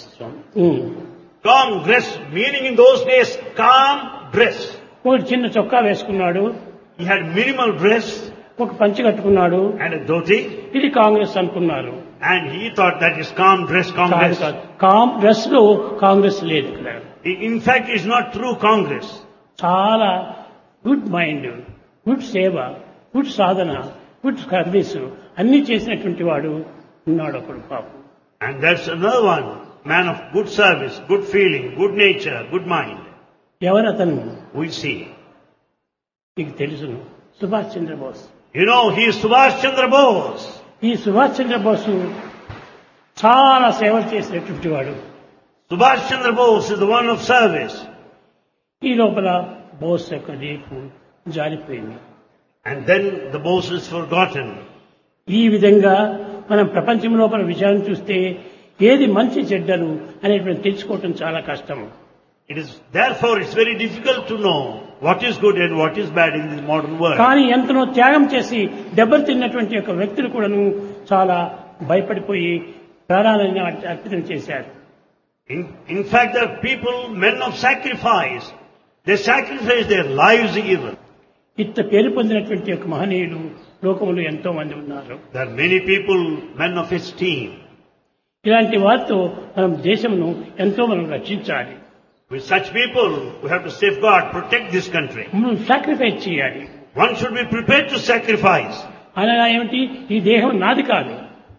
[SPEAKER 2] Congress, meaning in those days, calm dress.
[SPEAKER 1] ఒకటి చిన్న చొక్కా వేసుకున్నాడు.
[SPEAKER 2] He had minimal dress
[SPEAKER 1] ఒక పంచి కట్టుకున్నాడు.
[SPEAKER 2] and a dhoti,
[SPEAKER 1] ఇది కాంగ్రెస్ అనుకున్నారు.
[SPEAKER 2] and he thought that is calm dress Congress.
[SPEAKER 1] Congress లో కాంగ్రెస్ లేదు ఇక్కడ.
[SPEAKER 2] In fact, it's not true Congress.
[SPEAKER 1] చాలా గుడ్ మైండ్, గుడ్ సేవ, గుడ్ సాధన, గుడ్ సర్వీస్ అన్ని చేసినటువంటి వాడు ఉన్నాడు ఒకడు పాపం.
[SPEAKER 2] And that's another one, man of good service, good feeling, good nature, good mind.
[SPEAKER 1] ఎవరు అతను?
[SPEAKER 2] We see.
[SPEAKER 1] మీకు తెలుసును, Subhash Chandrabose.
[SPEAKER 2] You know, he is Subhash Chandra Bose.
[SPEAKER 1] ఈ సుభాష్ చంద్రబోసు చాలా సేవలు చేసినటువంటి వాడు.
[SPEAKER 2] Subhash Chandra Bose is the one of service.
[SPEAKER 1] ఈ లోపల బోస్ యొక్క రేపు జారిపోయింది.
[SPEAKER 2] And then the Bose is forgotten.
[SPEAKER 1] ఈ విధంగా మనం ప్రపంచం లోపల విషయాన్ని చూస్తే ఏది మంచి చెడ్డలు అనేటువంటి తెలుసుకోవటం చాలా కష్టము.
[SPEAKER 2] It is therefore it's very difficult to know what is good and what is bad in this modern world.
[SPEAKER 1] కానీ ఎంతనో త్యాగం చేసి దెబ్బతిన్నటువంటి యొక్క వ్యక్తులు కూడాను చాలా భయపడిపోయి ప్రాణాలను అర్పితం చేశారు.
[SPEAKER 2] In fact, there are people, men of sacrifice. They sacrifice their lives even.
[SPEAKER 1] ఇంత పేరు పొందినటువంటి యొక్క మహనీయులు లోకంలో ఎంతో మంది ఉన్నారు.
[SPEAKER 2] There are many people, men of esteem.
[SPEAKER 1] ఇలాంటి వారితో మనం దేశంను ఎంతో మనం రక్షించాలి.
[SPEAKER 2] With such people, we have to safeguard, protect this country.
[SPEAKER 1] మనం సాక్రిఫైస్ చేయాలి.
[SPEAKER 2] One should be prepared to sacrifice.
[SPEAKER 1] అనగా ఏమిటి? ఈ దేహం నాది కాదు.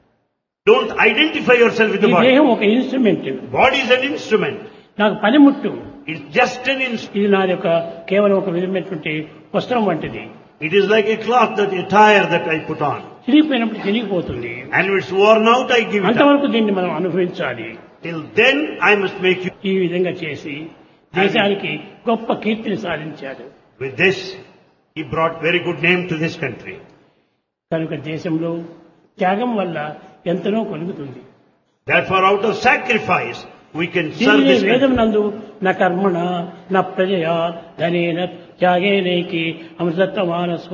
[SPEAKER 2] Don't identify yourself with the
[SPEAKER 1] ఈ
[SPEAKER 2] body.
[SPEAKER 1] దేహం ఒక instrument.
[SPEAKER 2] Body is an instrument.
[SPEAKER 1] నాకు పనిముట్టు.
[SPEAKER 2] It's just an instrument.
[SPEAKER 1] ఇది నా యొక్క కేవలం ఒక విధమైనటువంటి వస్త్రం వంటిది.
[SPEAKER 2] It is like a cloth, that attire that I put on.
[SPEAKER 1] చిరిగిపోయినప్పుడు చిరిగిపోతుంది.
[SPEAKER 2] And if it's worn out, I give it up.
[SPEAKER 1] అంతవరకు దీన్ని మనం అనుభవించాలి.
[SPEAKER 2] Till then, I must make you.
[SPEAKER 1] ఈ విధంగా చేసి దేశానికి గొప్ప కీర్తిని సాధించాడు.
[SPEAKER 2] With this, he brought very good name to this country.
[SPEAKER 1] కనుక దేశంలో త్యాగం వల్ల ఎంతనో కలుగుతుంది.
[SPEAKER 2] Therefore, out of sacrifice, we can serve
[SPEAKER 1] దీనిని
[SPEAKER 2] this
[SPEAKER 1] వేదం
[SPEAKER 2] country.
[SPEAKER 1] నందు నా కర్మణ నా ప్రజయా ధనేన త్యాగేనైకి అమృత మానసు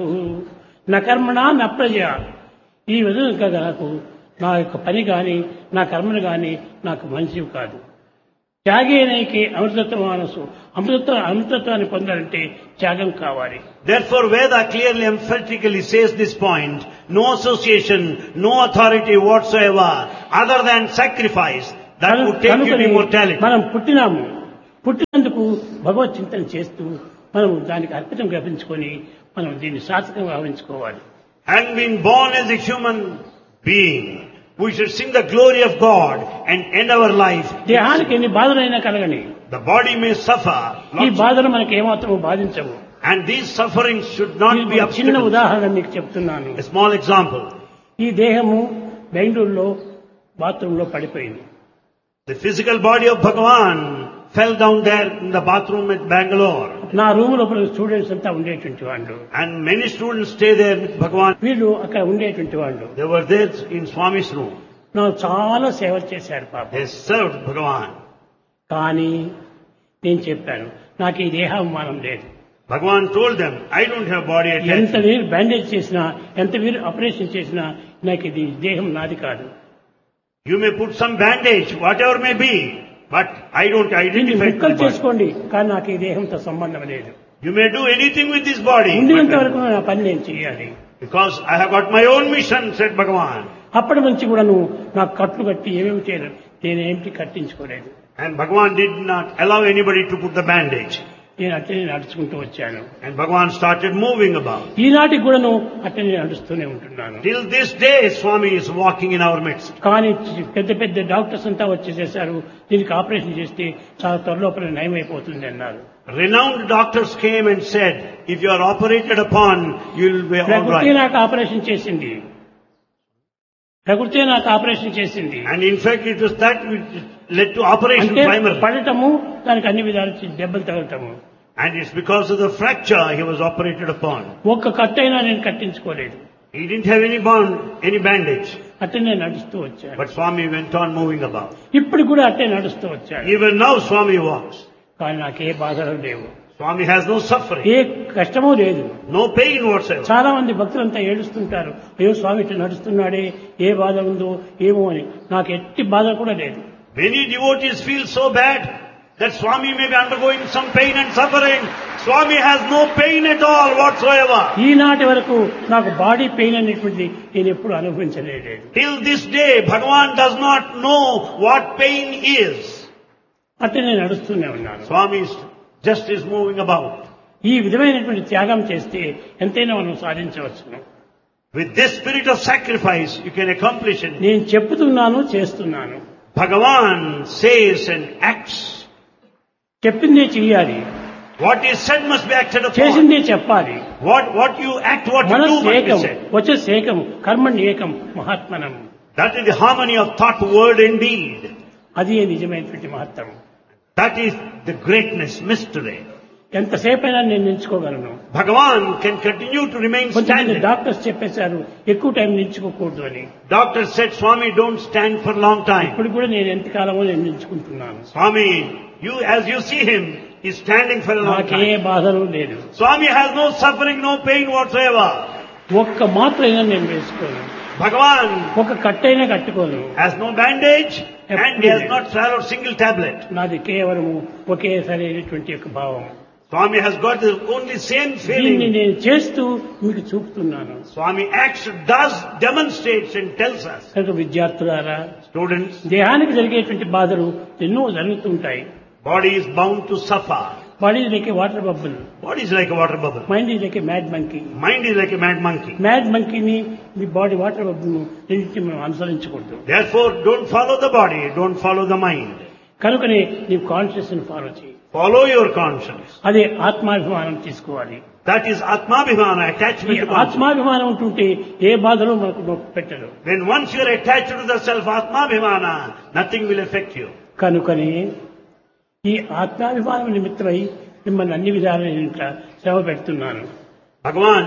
[SPEAKER 1] నా కర్మణ నా ప్రజయా. ఈ విధంగా నాకు నా యొక్క పని కానీ నా కర్మను కానీ నాకు మంచివి కాదు. త్యాగేనైకి అమృత మానసు అమృతత్వాన్ని పొందాలంటే త్యాగం కావాలి.
[SPEAKER 2] Therefore, Veda clearly emphatically says this point: no association, no authority whatsoever, other than sacrifice, that would take you to immortality.
[SPEAKER 1] మనం పుట్టినందుకు భగవత్ చింతన చేస్తూ మనం దానికి అర్పితం గమనించుకొని మనం దీన్ని సార్థకంగా భావించుకోవాలి.
[SPEAKER 2] And being born as a human being, we should sing the glory of God and end our life.
[SPEAKER 1] దేహానికి ఎన్ని బాధలైనా కలగని,
[SPEAKER 2] The body may suffer,
[SPEAKER 1] ఈ
[SPEAKER 2] lots,
[SPEAKER 1] బాధలు మనకి ఏమాత్రం బాధించవు.
[SPEAKER 2] and these sufferings should not be
[SPEAKER 1] చిన్న
[SPEAKER 2] obstacles.
[SPEAKER 1] ఉదాహరణ మీకు చెప్తున్నాను.
[SPEAKER 2] A small example:
[SPEAKER 1] ఈ దేహము బెంగళూరులో బాత్రూంలో పడిపోయింది.
[SPEAKER 2] the physical body of Bhagavan fell down there in the bathroom at Bangalore,
[SPEAKER 1] నా రూమ్ లోపల స్టూడెంట్స్ అంతా ఉండేటువంటి వాళ్ళు,
[SPEAKER 2] and many students stay there with Bhagavan.
[SPEAKER 1] వీళ్ళు అక్కడ ఉండేటువంటి వాళ్ళు
[SPEAKER 2] They were there in Swami's room.
[SPEAKER 1] నాకు చాలా సేవ చేశారు పాప.
[SPEAKER 2] They served Bhagavan.
[SPEAKER 1] కానీ నేను చెప్పాను, నాకు ఈ దేహాభిమానం లేదు.
[SPEAKER 2] Bhagavan told them, I don't have body
[SPEAKER 1] ఎంత
[SPEAKER 2] attachment.
[SPEAKER 1] వీరు బ్యాండేజ్ చేసినా, ఎంత వీరు ఆపరేషన్ చేసినా నాకు ఇది దేహం నాది కాదు.
[SPEAKER 2] You may put some bandage, whatever may be, but I don't
[SPEAKER 1] దీన్ని
[SPEAKER 2] identify with
[SPEAKER 1] ముక్కలు
[SPEAKER 2] the body.
[SPEAKER 1] చేసుకోండి, కానీ నాకు ఈ దేహంతో సంబంధం లేదు.
[SPEAKER 2] You may do anything with this body,
[SPEAKER 1] ఉండినంత
[SPEAKER 2] but-
[SPEAKER 1] వరకు నా పని నేను చేయాలి.
[SPEAKER 2] because I have got my own mission, said Bhagavan.
[SPEAKER 1] అప్పటి నుంచి కూడా నువ్వు నాకు కట్లు కట్టి ఏమేమి చేయలేదు, నేనేమిటి కట్టించుకోలేదు.
[SPEAKER 2] And Bhagavan did not allow anybody to put the bandage.
[SPEAKER 1] నేను అట్లనే నడుచుకుంటూ వచ్చాను.
[SPEAKER 2] And Bhagavan started moving about.
[SPEAKER 1] ఈనాటికి కూడాను అట్లనే నడుస్తూనే ఉంటున్నాను.
[SPEAKER 2] Till this day, Swami is walking in our midst.
[SPEAKER 1] కానీ పెద్ద పెద్ద డాక్టర్స్ అంతా వచ్చేసేసారు, దీనికి ఆపరేషన్ చేస్తే చాలా త్వరలోపల నయమైపోతుంది అన్నారు.
[SPEAKER 2] Renowned doctors came and said, if you are operated upon, you will be all
[SPEAKER 1] ప్రకృతి
[SPEAKER 2] right.
[SPEAKER 1] నాకు ఆపరేషన్ చేసింది, ప్రకృతి నాకు ఆపరేషన్ చేసింది
[SPEAKER 2] And in fact, it was that which led to operation
[SPEAKER 1] అంటే
[SPEAKER 2] primarily.
[SPEAKER 1] పడటము, దానికి అన్ని విధాలు దెబ్బలు తగలటము.
[SPEAKER 2] And it's because of the fracture he was operated upon.
[SPEAKER 1] ఒక్క కట్టైనా నేను కట్టించుకోలేదు.
[SPEAKER 2] He didn't have any bond, any bandage.
[SPEAKER 1] అట్లనే నడుస్తూ వచ్చాను.
[SPEAKER 2] But Swami went on moving about.
[SPEAKER 1] ఇప్పుడు కూడా అట్లే నడుస్తూ వచ్చాను.
[SPEAKER 2] Even now Swami walks.
[SPEAKER 1] కానీ నాకే బాధలు లేవు,
[SPEAKER 2] Swami has no suffering,
[SPEAKER 1] ఏ కష్టమూ లేదు.
[SPEAKER 2] no pain whatsoever.
[SPEAKER 1] చాలా మంది భక్తులంతా ఏడుస్తుంటారు, అయ్యో స్వామి ఇట్లా నడుస్తున్నాడే, ఏ బాధ ఉందో ఏమో అని. నాకు ఎట్టి బాధ కూడా లేదు.
[SPEAKER 2] Many devotees feel so bad that Swami may be undergoing some pain and suffering. Swami has no pain at all whatsoever.
[SPEAKER 1] ఈనాటి వరకు నాకు బాడీ పెయిన్ అనేటువంటిది నేను ఎప్పుడు అనుభవించలేదు.
[SPEAKER 2] Till this day, Bhagavan does not know what pain is.
[SPEAKER 1] అట్లా నేను నడుస్తూనే ఉన్నాను.
[SPEAKER 2] Swami just is moving about.
[SPEAKER 1] ఈ విధమైనటువంటి త్యాగం చేస్తే ఎంతైనా మనం సాధించవచ్చును.
[SPEAKER 2] With this spirit of sacrifice, you can accomplish it.
[SPEAKER 1] నేను చెప్తున్నాను, చేస్తున్నాను.
[SPEAKER 2] Bhagavan says and acts.
[SPEAKER 1] చెప్పిందే చెయ్యాలి,
[SPEAKER 2] What is said must be acted upon.
[SPEAKER 1] చేసిందే చెప్పాలి.
[SPEAKER 2] What you act, what you do
[SPEAKER 1] మనస్సు
[SPEAKER 2] must
[SPEAKER 1] ఏకం,
[SPEAKER 2] be said.
[SPEAKER 1] వచస్సేకం, కర్మణ్య ఏకం, మహాత్మనం.
[SPEAKER 2] That is the harmony of thought, word and deed.
[SPEAKER 1] అది నిజమైనటువంటి మహత్వం.
[SPEAKER 2] That is the greatness, mystery.
[SPEAKER 1] ఎంతసేపైనా నేను నిల్చుకోగలను.
[SPEAKER 2] Bhagavan can continue to remain
[SPEAKER 1] కొంతమంది
[SPEAKER 2] standing.
[SPEAKER 1] Doctors చెప్పేశారు ఎక్కువ టైం నిల్చుకోకూడదు అని.
[SPEAKER 2] Doctor said, Swami, don't stand for a long time.
[SPEAKER 1] ఇప్పుడు కూడా నేను ఎంతకాలమో నేను నిల్చుకుంటున్నాను.
[SPEAKER 2] Swami, as you see him, is standing for a long
[SPEAKER 1] నాకే
[SPEAKER 2] time.
[SPEAKER 1] బాధలు లేదు.
[SPEAKER 2] Swami has no suffering, no pain whatsoever.
[SPEAKER 1] ఒక్క మాత్రైనా నేను వేసుకోను,
[SPEAKER 2] Bhagavan
[SPEAKER 1] ఒక కట్టైనా కట్టుకోను.
[SPEAKER 2] has no bandage and he has not swallowed single tablet.
[SPEAKER 1] నాది కేవలము ఒకే సరైనటువంటి యొక్క భావం.
[SPEAKER 2] Swami has got the only same
[SPEAKER 1] దీన్ని
[SPEAKER 2] feeling.
[SPEAKER 1] నేను చేస్తూ మీకు చూపుతున్నాను.
[SPEAKER 2] Swami acts, does, demonstrates and tells us.
[SPEAKER 1] కనుక విద్యార్థులారా,
[SPEAKER 2] Students,
[SPEAKER 1] దేహానికి జరిగేటువంటి బాధలు ఎన్నో జరుగుతుంటాయి.
[SPEAKER 2] body is bound to suffer.
[SPEAKER 1] Body is like A water bubble,
[SPEAKER 2] Body is like a water bubble.
[SPEAKER 1] Mind is like A mad monkey.
[SPEAKER 2] Mind is like a mad monkey.
[SPEAKER 1] Mad మంకీని, me body water bubble రెండింటిని మనం అనుసరించకూడదు.
[SPEAKER 2] Therefore, don't follow the body, don't follow the mind.
[SPEAKER 1] కనుకనే నీవు conscious ని follow చేయి.
[SPEAKER 2] Follow your conscience.
[SPEAKER 1] అదే ఆత్మాభిమానం తీసుకోవాలి.
[SPEAKER 2] That is Atmabhimana,
[SPEAKER 1] ఈ
[SPEAKER 2] attachment to conscience.
[SPEAKER 1] ఆత్మాభిమానం ఉంటుంటే ఏ బాధలు మనకు నొప్పి పెట్టదు.
[SPEAKER 2] When once you are attached to the self Atmabhimana, nothing will affect you.
[SPEAKER 1] కనుకనే ఈ ఆత్మాభిమానం నిమిత్తమై మిమ్మల్ని అన్ని విధాలైన ఇంట్లో శ్రమ పెడుతున్నాను.
[SPEAKER 2] Bhagavan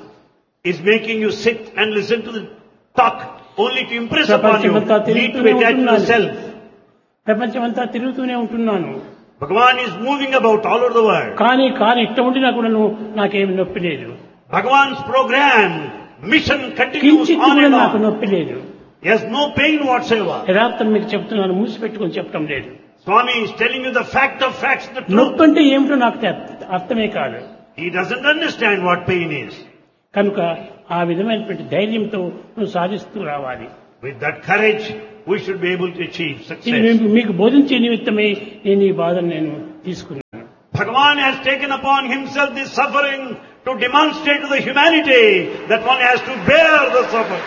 [SPEAKER 2] is making you sit and listen to the talk only to impress upon you. Need to be attached to the self.
[SPEAKER 1] ప్రపంచమంతా తిరుగుతూనే ఉంటున్నాను.
[SPEAKER 2] Bhagavan is moving about all over the world.
[SPEAKER 1] కానీ ఇట్ట ఉండినా కూడా నాకేమి నొప్పి లేదు.
[SPEAKER 2] Bhagavan's program, mission continues
[SPEAKER 1] కించిత్
[SPEAKER 2] on
[SPEAKER 1] కూడా
[SPEAKER 2] and
[SPEAKER 1] నాకు
[SPEAKER 2] on.
[SPEAKER 1] నొప్పి లేదు.
[SPEAKER 2] He has no pain whatsoever.
[SPEAKER 1] యథార్థం మీకు చెప్తున్నాను, మూసిపెట్టుకొని చెప్పడం లేదు.
[SPEAKER 2] Swami is telling you the fact of facts, the truth.
[SPEAKER 1] నొప్పి అంటే ఏమిటో నాకు అర్థమే కాదు.
[SPEAKER 2] He doesn't understand what pain is.
[SPEAKER 1] కనుక ఆ విధమైనటువంటి ధైర్యంతో నువ్వు సాధిస్తూ రావాలి.
[SPEAKER 2] With that courage, we should be able to achieve
[SPEAKER 1] ఇది
[SPEAKER 2] success.
[SPEAKER 1] మీకు బోధించే నిమిత్తమే నేను ఈ బాధను నేను తీసుకున్నాను.
[SPEAKER 2] Bhagavan has taken upon himself this suffering to demonstrate to the humanity that one has to bear the suffering.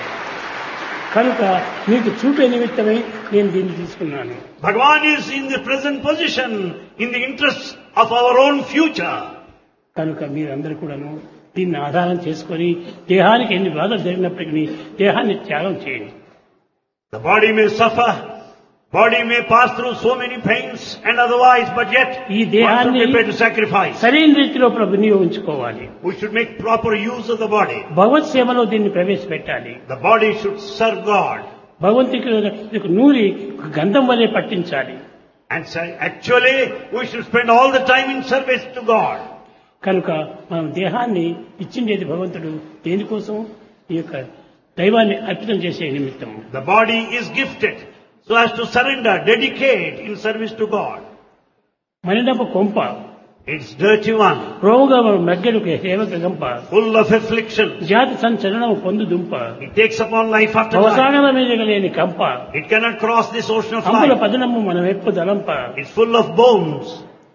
[SPEAKER 1] కనుక మీకు చూపే నిమిత్తమై నేను దీన్ని తీసుకున్నాను.
[SPEAKER 2] Bhagavan is in the present position in the interests of our own future.
[SPEAKER 1] కనుక మీరందరూ కూడాను దీన్ని ఆధారం చేసుకొని దేహానికి ఎన్ని బాధలు జరిగినప్పటికీ దేహాన్ని త్యాగం చేయండి.
[SPEAKER 2] The body may suffer, body may pass through so many pains and otherwise, but yet
[SPEAKER 1] ఈ
[SPEAKER 2] one should
[SPEAKER 1] దేహాన్ని
[SPEAKER 2] be prepared to sacrifice.
[SPEAKER 1] సరైన రీతిలో వినియోగించుకోవాలి.
[SPEAKER 2] We should make proper use of the body.
[SPEAKER 1] భగవత్ సేవలో దీన్ని ప్రవేశపెట్టాలి.
[SPEAKER 2] The body should serve God.
[SPEAKER 1] భగవంతుడికి నూరి గంధం వలె పట్టించాలి.
[SPEAKER 2] And actually, we should spend all the time in service to God.
[SPEAKER 1] కనుక మనం దేహాన్ని ఇచ్చిండేది భగవంతుడు దేనికోసం? ఈ యొక్క దైవాన్ని అర్పితం చేసే నిమిత్తం.
[SPEAKER 2] The body is gifted so as to surrender, dedicate in service to God.
[SPEAKER 1] మనిడప కొంప,
[SPEAKER 2] It's dirty one,
[SPEAKER 1] రోగ మగ్గడు సేవక గంప,
[SPEAKER 2] full of affliction.
[SPEAKER 1] జాతి సంచలనం పొందు దుంప,
[SPEAKER 2] It takes upon life after life.
[SPEAKER 1] అవసాగల మీదగలేని కంప,
[SPEAKER 2] It cannot cross this ocean of
[SPEAKER 1] అంబుల
[SPEAKER 2] life.
[SPEAKER 1] పదనము మన వెప్పు దలంప.
[SPEAKER 2] It's full of bones.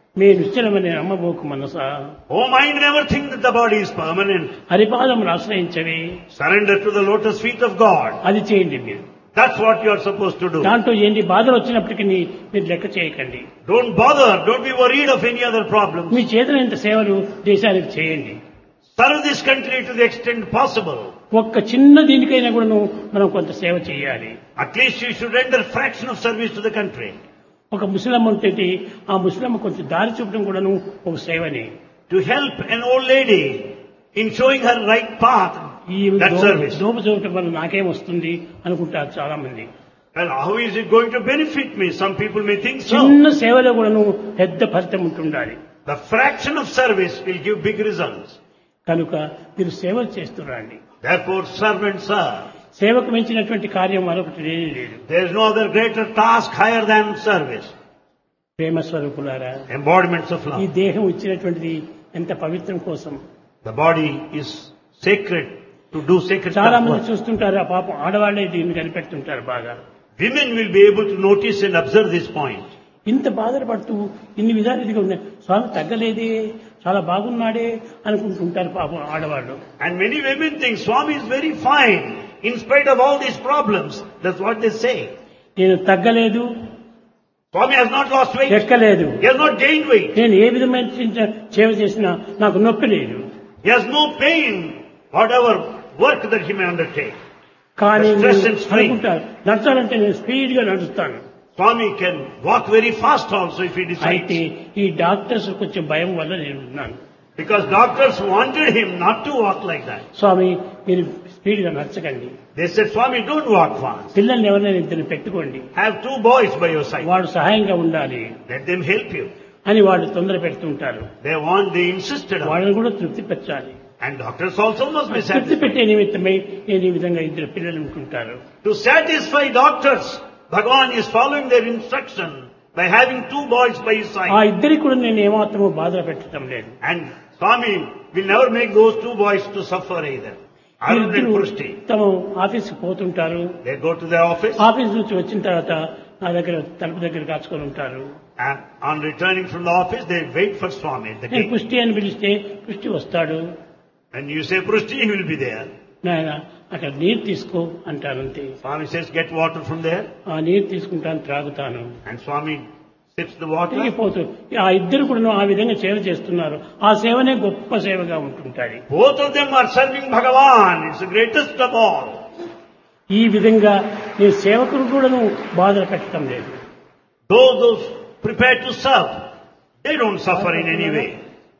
[SPEAKER 1] Me నిశ్చలమని నమ్మబోకు Manasa.
[SPEAKER 2] Oh mind, never think that the body is permanent.
[SPEAKER 1] హరిపాదమును ఆశ్రయించవి.
[SPEAKER 2] Surrender to the lotus feet of God.
[SPEAKER 1] అది చేయండి మీరు.
[SPEAKER 2] That's what you are supposed to do.
[SPEAKER 1] దాంట్లో ఎన్ని బాధలు వచ్చినప్పటికీ మీరు లెక్క చేయకండి.
[SPEAKER 2] Don't bother. Don't be worried of any other problems.
[SPEAKER 1] మీ చేతనంత సేవలు దేశానికి చేయండి.
[SPEAKER 2] Serve this country to the extent possible.
[SPEAKER 1] ఒక్క చిన్న దీనికైనా కూడా మనం కొంత సేవ చేయాలి.
[SPEAKER 2] At least you should render fraction of service to the country.
[SPEAKER 1] ఒక ముస్లిం ఉంటే ఆ ముస్లిం కొంచెం దారి చూపడం కూడాను ఒక సేవని.
[SPEAKER 2] To help an old lady in showing her right path,
[SPEAKER 1] ఈ
[SPEAKER 2] that service.
[SPEAKER 1] దోప చూపడం వల్ల నాకేం వస్తుంది అనుకుంటారు చాలా మంది.
[SPEAKER 2] Well, how is it going to benefit me? Some people may think so.
[SPEAKER 1] చిన్న సేవలో కూడాను పెద్ద ఫలితం ఉంటుండాలి.
[SPEAKER 2] The fraction of service will give big results.
[SPEAKER 1] కనుక మీరు సేవలు చేస్తురండి.
[SPEAKER 2] Therefore, serve and serve.
[SPEAKER 1] సేవకు మించినటువంటి కార్యం మరొకటి లేదు.
[SPEAKER 2] There is no other greater task higher than service.
[SPEAKER 1] ప్రేమ స్వరూపులారా,
[SPEAKER 2] Embodiments of
[SPEAKER 1] ఈ
[SPEAKER 2] love.
[SPEAKER 1] దేహం ఇచ్చినటువంటిది ఎంత పవిత్రం కోసం.
[SPEAKER 2] The body is sacred to do sacred
[SPEAKER 1] చాలా మంది
[SPEAKER 2] work.
[SPEAKER 1] చూస్తుంటారు, ఆ పాపం ఆడవాళ్లే దీన్ని కనిపెడుతుంటారు బాగా.
[SPEAKER 2] Women will be able to notice and observe this point.
[SPEAKER 1] ఇంత బాధపడుతూ ఇన్ని విధాలు ఇదిగా ఉన్నాయి, స్వామి తగ్గలేదే, చాలా బాగున్నాడే అనుకుంటుంటారు పాపం ఆడవాళ్ళు.
[SPEAKER 2] And many women think Swami is very fine in spite of all these problems. That's what they say.
[SPEAKER 1] నేను తగ్గలేదు,
[SPEAKER 2] Swami has not lost weight.
[SPEAKER 1] ఎక్కలేదు,
[SPEAKER 2] He has not gained weight.
[SPEAKER 1] నేను ఏ విధమైన సేవ చేసినా నాకు నొప్పి లేదు.
[SPEAKER 2] He has no pain, whatever work that he may undertake.
[SPEAKER 1] కానీ
[SPEAKER 2] The stress and strain.
[SPEAKER 1] అనుకుంటారు నడచాలంటే నేను స్పీడ్ గా నడుస్తాను.
[SPEAKER 2] Swami can walk very fast also if he
[SPEAKER 1] అయితే
[SPEAKER 2] decides.
[SPEAKER 1] ఈ డాక్టర్స్ కొంచెం భయం వల్ల నేను ఉన్నాను.
[SPEAKER 2] Because doctors wanted him not to walk like that.
[SPEAKER 1] స్వామి మీరు స్పీడ్ గా నడచకండి,
[SPEAKER 2] They said, Swami, don't walk fast.
[SPEAKER 1] పిల్లల్ని ఎవరైనా ఇద్దరు పెట్టుకోండి,
[SPEAKER 2] Have 2 boys by your side.
[SPEAKER 1] వాడు సహాయంగా ఉండాలి
[SPEAKER 2] Let them help you.
[SPEAKER 1] అని వాళ్ళు తొందర పెడుతుంటారు.
[SPEAKER 2] They insisted on it.
[SPEAKER 1] వాళ్ళని కూడా తృప్తి పెట్టాలి.
[SPEAKER 2] And doctors also must be
[SPEAKER 1] తృప్తి
[SPEAKER 2] satisfied.
[SPEAKER 1] పెట్టే నిమిత్తమై నేను ఈ విధంగా ఇద్దరు పిల్లలు ఉంటుంటారు.
[SPEAKER 2] To satisfy doctors, Bhagavan is following their instruction by having 2 boys by his
[SPEAKER 1] ఆ
[SPEAKER 2] side.
[SPEAKER 1] ఇద్దరికి కూడా నేను ఏమాత్రమూ బాధ పెట్టడం లేదు.
[SPEAKER 2] And Swami will never make those 2 boys to suffer either. Arun and
[SPEAKER 1] వీరిద్దరూ
[SPEAKER 2] Purushti.
[SPEAKER 1] తమ ఆఫీస్కి పోతుంటారు.
[SPEAKER 2] They go to their office
[SPEAKER 1] office నుంచి వచ్చిన తర్వాత నా దగ్గర తలుపు దగ్గర కాచుకొని ఉంటారు.
[SPEAKER 2] and on returning from the office they wait for Swami at the
[SPEAKER 1] నేను
[SPEAKER 2] gate.
[SPEAKER 1] పుష్టి అని పిలిస్తే పుష్టి వస్తాడు.
[SPEAKER 2] When you say Purushti, he will be there.
[SPEAKER 1] నాయన అక్కడ నీరు తీసుకో అంటారు అంతే.
[SPEAKER 2] Swami says, get water from there.
[SPEAKER 1] ఆ నీరు తీసుకుంటాను, త్రాగుతాను,
[SPEAKER 2] And Swami sips the water.
[SPEAKER 1] తిరిగిపోతూ ఆ ఇద్దరు కూడా ఆ విధంగా సేవ చేస్తున్నారు. ఆ సేవనే గొప్ప సేవగా ఉంటుంటాయి.
[SPEAKER 2] Both of them are serving Bhagavan. It's the greatest of all.
[SPEAKER 1] ఈ విధంగా నేను సేవకులు కూడా బాధలు పెట్టడం లేదు.
[SPEAKER 2] Those prepared to serve, they don't suffer in any way.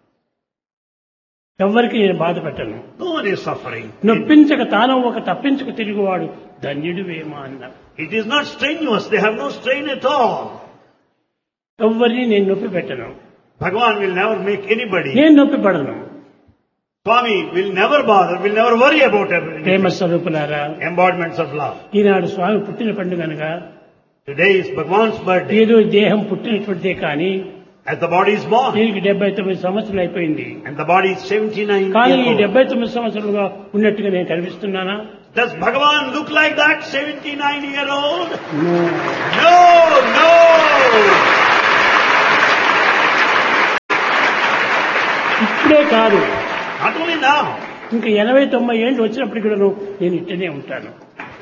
[SPEAKER 1] ఎవ్వరికి నేను బాధ పెట్టను.
[SPEAKER 2] No one is suffering.
[SPEAKER 1] నొప్పించక తాను ఒక తప్పించుకు తిరుగువాడు ధన్యుడు వేమ అన్నారు.
[SPEAKER 2] It is not strenuous. They have no strain at all.
[SPEAKER 1] ఎవ్వరిని నేను నొప్పి పెట్టను,
[SPEAKER 2] Bhagavan will never make anybody.
[SPEAKER 1] నేను నొప్పి పడను.
[SPEAKER 2] Swami will never bother, will never worry about
[SPEAKER 1] Prema
[SPEAKER 2] everything.
[SPEAKER 1] స్వరూపులారా,
[SPEAKER 2] Embodiments of love.
[SPEAKER 1] ఈనాడు స్వామి పుట్టిన పండుగ అనగా
[SPEAKER 2] Today is Bhagavan's birthday.
[SPEAKER 1] ఏదో దేహం పుట్టినటువంటిదే కానీ
[SPEAKER 2] As the body is born.
[SPEAKER 1] దీనికి 79 సంవత్సరాలు అయిపోయింది.
[SPEAKER 2] And the body is 79
[SPEAKER 1] కానీ ఈ
[SPEAKER 2] years old.
[SPEAKER 1] 79 సంవత్సరాలుగా ఉన్నట్టుగా నేను కనిపిస్తున్నానా?
[SPEAKER 2] Does Bhagavan look like that 79-year-old?
[SPEAKER 1] No.
[SPEAKER 2] No, no.
[SPEAKER 1] ఇప్పుడే కాదు,
[SPEAKER 2] Not only now.
[SPEAKER 1] ఇంకా 80-90 ఏళ్ళు వచ్చినప్పటికి కూడా నేను ఇట్టనే ఉంటాను.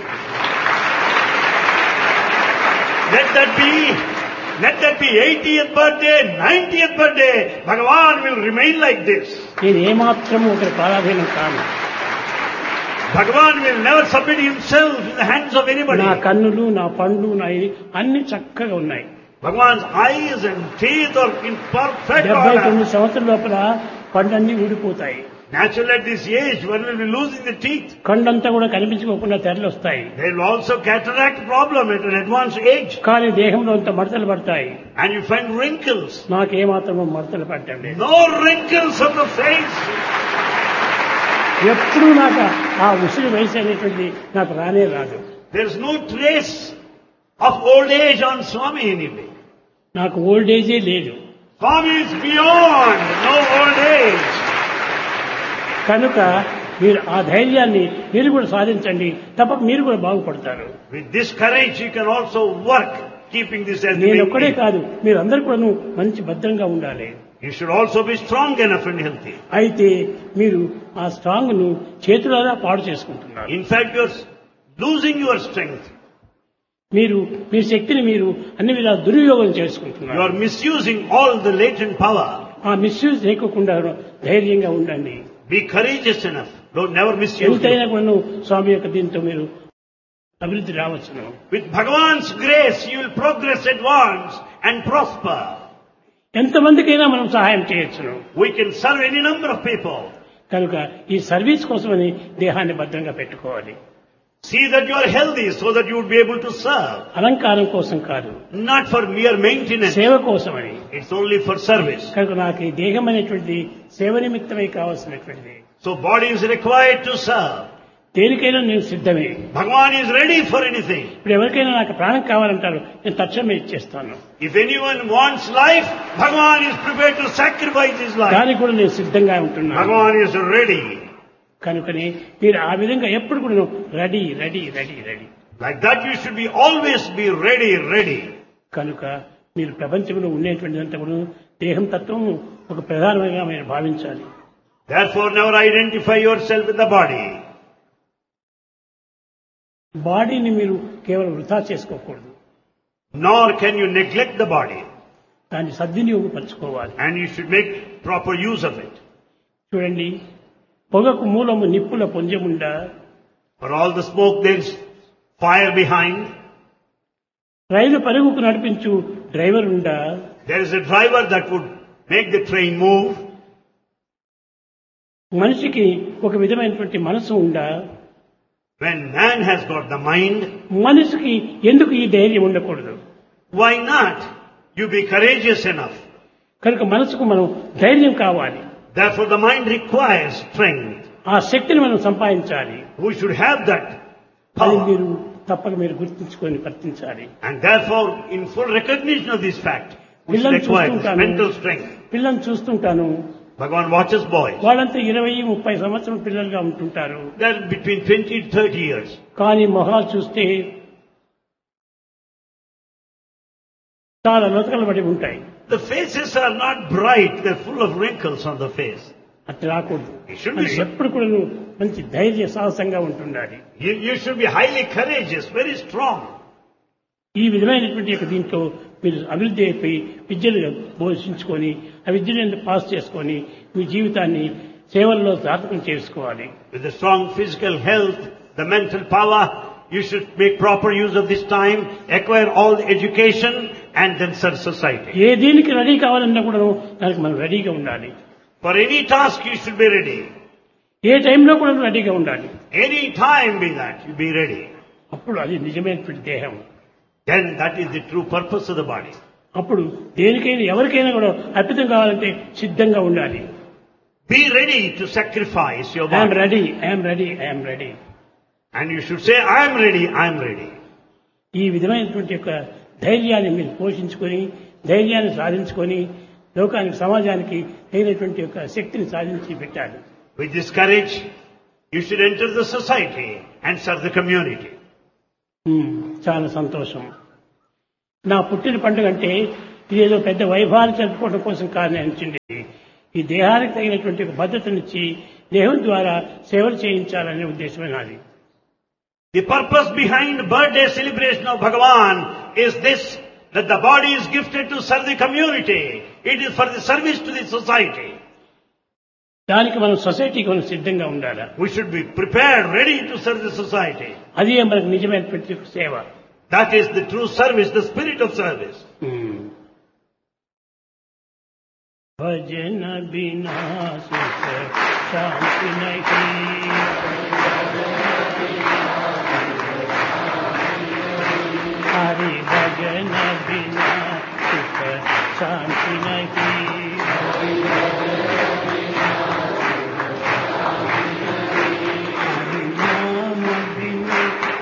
[SPEAKER 2] Let that be 80th birthday, 90th birthday. Bhagavan will remain like this.
[SPEAKER 1] నేను ఏమాత్రము ఒకరి పారాధీనం కాను.
[SPEAKER 2] Bhagavan will never submit himself in the hands of anybody.
[SPEAKER 1] నా కన్నులు, నా పండ్లు, నా ఇది అన్ని చక్కగా ఉన్నాయి.
[SPEAKER 2] Bhagavan's eyes and teeth are in perfect
[SPEAKER 1] 79
[SPEAKER 2] order.
[SPEAKER 1] సంవత్సరాల లోపల పండ్లన్నీ ఊడిపోతాయి.
[SPEAKER 2] Naturally at this age, one will be losing the teeth.
[SPEAKER 1] కండంతా కూడా కనిపించుకోకుండా తెరలు వస్తాయి.
[SPEAKER 2] There will also cataract problem at an advanced age.
[SPEAKER 1] కానీ దేహంలో అంత మడతలు పడతాయి.
[SPEAKER 2] And you find wrinkles.
[SPEAKER 1] నాకేమాత్రమో మడతలు పడటం లేదు.
[SPEAKER 2] No wrinkles of the face.
[SPEAKER 1] ఎప్పుడూ నాకు ఆ ఉసిరి వయసు అనేటువంటి నాకు రానే రాదు.
[SPEAKER 2] There is no trace of old age on Swami anyway.
[SPEAKER 1] నాకు ఓల్డ్ ఏజే లేదు.
[SPEAKER 2] Swami is beyond no old age.
[SPEAKER 1] కనుక మీరు ఆ ధైర్యాన్ని మీరు కూడా సాధించండి, తప్పక మీరు కూడా బాగుపడతారు.
[SPEAKER 2] With this courage you can also work keeping this as the
[SPEAKER 1] నేను
[SPEAKER 2] main
[SPEAKER 1] ఒక్కడే
[SPEAKER 2] aim.
[SPEAKER 1] కాదు, మీరు అందరూ కూడా మంచి భద్రంగా ఉండాలి.
[SPEAKER 2] You should also be strong enough and healthy.
[SPEAKER 1] అయితే మీరు ఆ స్ట్రాంగ్ ను చేతులారా పాడు చేసుకుంటున్నారు.
[SPEAKER 2] In fact, you're losing your strength.
[SPEAKER 1] మీరు మీ శక్తిని మీరు అన్ని విధాలు దుర్వినియోగం
[SPEAKER 2] You
[SPEAKER 1] చేసుకుంటున్నారు.
[SPEAKER 2] are misusing all the latent power.
[SPEAKER 1] ఆ మిస్యూజ్ చేయకుండా ధైర్యంగా ఉండండి.
[SPEAKER 2] Be courageous enough. Don't never misuse
[SPEAKER 1] ఎంతైనా
[SPEAKER 2] it.
[SPEAKER 1] కూడా స్వామి యొక్క దీంతో మీరు అభివృద్ధి రావచ్చును.
[SPEAKER 2] With Bhagavan's grace, you will progress, advance and prosper.
[SPEAKER 1] ఎంతమందికైనా మనం సహాయం చేయొచ్చును.
[SPEAKER 2] We can serve any number of people.
[SPEAKER 1] కనుక ఈ సర్వీస్ కోసమని దేహాన్ని భద్రంగా పెట్టుకోవాలి.
[SPEAKER 2] See that you are healthy so that you would be able to serve.
[SPEAKER 1] అలంకారం కోసం కాదు,
[SPEAKER 2] Not for mere maintenance.
[SPEAKER 1] సేవ కోసమని.
[SPEAKER 2] It's only for service.
[SPEAKER 1] కనుక నాకు ఈ దేహం అనేటువంటిది సేవ నిమిత్తమై కావాల్సినటువంటిది.
[SPEAKER 2] So body is required to serve.
[SPEAKER 1] దేనికైనా నేను సిద్ధమే.
[SPEAKER 2] Bhagavan is ready for anything.
[SPEAKER 1] ఇప్పుడు ఎవరికైనా నాకు ప్రాణం కావాలంటారు, నేను తక్షణమే ఇచ్చేస్తాను.
[SPEAKER 2] If anyone wants life, Bhagavan is prepared to sacrifice his life.
[SPEAKER 1] దానికి కూడా నేను సిద్ధంగా ఉంటున్నాను.
[SPEAKER 2] Bhagavan is ready.
[SPEAKER 1] కనుకనే మీరు ఆ విధంగా ఎప్పుడు కూడా ready ready ready ready.
[SPEAKER 2] Like that you should be always be ready, ready.
[SPEAKER 1] కనుక మీరు ప్రపంచంలో ఉండేటువంటిదంతా కూడా దేహం తత్వం ఒక ప్రధానంగా మీరు భావించాలి.
[SPEAKER 2] Therefore never identify yourself with the body.
[SPEAKER 1] బాడీని మీరు కేవలం వృధా చేసుకోకూడదు.
[SPEAKER 2] Nor can you neglect the body.
[SPEAKER 1] దాన్ని సద్వినియోగపరచుకోవాలి.
[SPEAKER 2] And you should make proper use of it.
[SPEAKER 1] చూడండి, పొగకు మూలము నిప్పుల పొంజముండా,
[SPEAKER 2] For all the smoke there is fire behind.
[SPEAKER 1] రైలు పరుగుకు నడిపించు డ్రైవర్ ఉండా,
[SPEAKER 2] There is a driver that would make the train move.
[SPEAKER 1] మనిషికి ఒక విధమైనటువంటి మనసు ఉండా,
[SPEAKER 2] When man has got the mind,
[SPEAKER 1] మనిషికి ఎందుకు ఈ ధైర్యం ఉండకూడదు?
[SPEAKER 2] why not? You be courageous enough.
[SPEAKER 1] కనుక మనసుకు మనం ధైర్యం కావాలి.
[SPEAKER 2] Therefore the mind requires strength.
[SPEAKER 1] ఆ శక్తిని మనం సంపాదించాలి.
[SPEAKER 2] We should have that
[SPEAKER 1] అది
[SPEAKER 2] power.
[SPEAKER 1] మీరు తప్పక మీరు గుర్తుంచుకొని వర్తించాలి.
[SPEAKER 2] And therefore, in full recognition of this fact, we should
[SPEAKER 1] పిల్లల్ని
[SPEAKER 2] acquire this
[SPEAKER 1] చూస్తుంటాను,
[SPEAKER 2] mental strength.
[SPEAKER 1] పిల్లల్ని చూస్తుంటాను,
[SPEAKER 2] Bhagavan watches boys.
[SPEAKER 1] వాళ్ళంతా 20-30 సంవత్సరాల పిల్లలుగా ఉంటుంటారు.
[SPEAKER 2] They're between 20 to 30 years.
[SPEAKER 1] కానీ మొహాలు చూస్తే చాలా లతకలు పడి ఉంటాయి.
[SPEAKER 2] The faces are not bright, they're full of wrinkles on the face.
[SPEAKER 1] అట్లా రాకూడదు.
[SPEAKER 2] It should be
[SPEAKER 1] మనిషి ఎప్పుడు కూడా మంచి ధైర్య సాహసంగా ఉంటుండాలి.
[SPEAKER 2] You should be highly courageous, very strong.
[SPEAKER 1] ఈ విధమైనటువంటి యొక్క దీంట్లో మీరు అభివృద్ధి అయిపోయి విద్యలు బోధించుకొని ఆ విద్యను పాస్ చేసుకొని మీ జీవితాన్ని సేవల్లో సాధకం చేసుకోవాలి.
[SPEAKER 2] With the strong physical health, the mental power, you should make proper use of this time, acquire all the education and then serve society.
[SPEAKER 1] ఏ దీనికి రెడీ కావాలన్నా కూడా దానికి మనం రెడీగా ఉండాలి.
[SPEAKER 2] For any task you should be ready.
[SPEAKER 1] ఏ టైంలో కూడా రెడీగా ఉండాలి.
[SPEAKER 2] Any time be that, you be ready.
[SPEAKER 1] అప్పుడు అది నిజమైనటువంటి దేహం.
[SPEAKER 2] Then that is the true purpose of the body.
[SPEAKER 1] అప్పుడు దేనికైనా ఎవరికైనా కూడా అర్పితం కావాలంటే సిద్ధంగా ఉండాలి.
[SPEAKER 2] Be ready to sacrifice your
[SPEAKER 1] I'm
[SPEAKER 2] body.
[SPEAKER 1] Ready, I'm ready, I'm ready.
[SPEAKER 2] And you should say, I am ready, I am ready.
[SPEAKER 1] ఈ విధమైనటువంటి యొక్క ధైర్యాన్ని మీరు పోషించుకొని ధైర్యాన్ని సాధించుకొని లోకానికి సమాజానికి తగినటువంటి యొక్క శక్తిని సాధించి పెట్టాలి.
[SPEAKER 2] With this courage, you should enter the society and serve the community.
[SPEAKER 1] చాలా సంతోషం. నా పుట్టిన పండుగ అంటే ఇదేదో పెద్ద వైభవాన్ని జరుపుకోవడం కోసం కారణం అనిపించింది. ఈ దేహానికి తగినటువంటి ఒక భద్రతనిచ్చి దేహం ద్వారా సేవలు చేయించాలనే ఉద్దేశమే నాది.
[SPEAKER 2] The purpose behind birthday celebration of Bhagavan is this, that the body is gifted to serve the community. It is for the service to the society.
[SPEAKER 1] దానికి మనం సొసైటీకి మనం సిద్ధంగా ఉండాలి.
[SPEAKER 2] We should be prepared, ready to serve the society.
[SPEAKER 1] అదే మనకు నిజమైనటువంటి సేవ.
[SPEAKER 2] That is the true service, the spirit of service.
[SPEAKER 1] భజన బినా సుఖ శాంతి నహీ, హరి భజన బినా సుఖ శాంతి నహీ.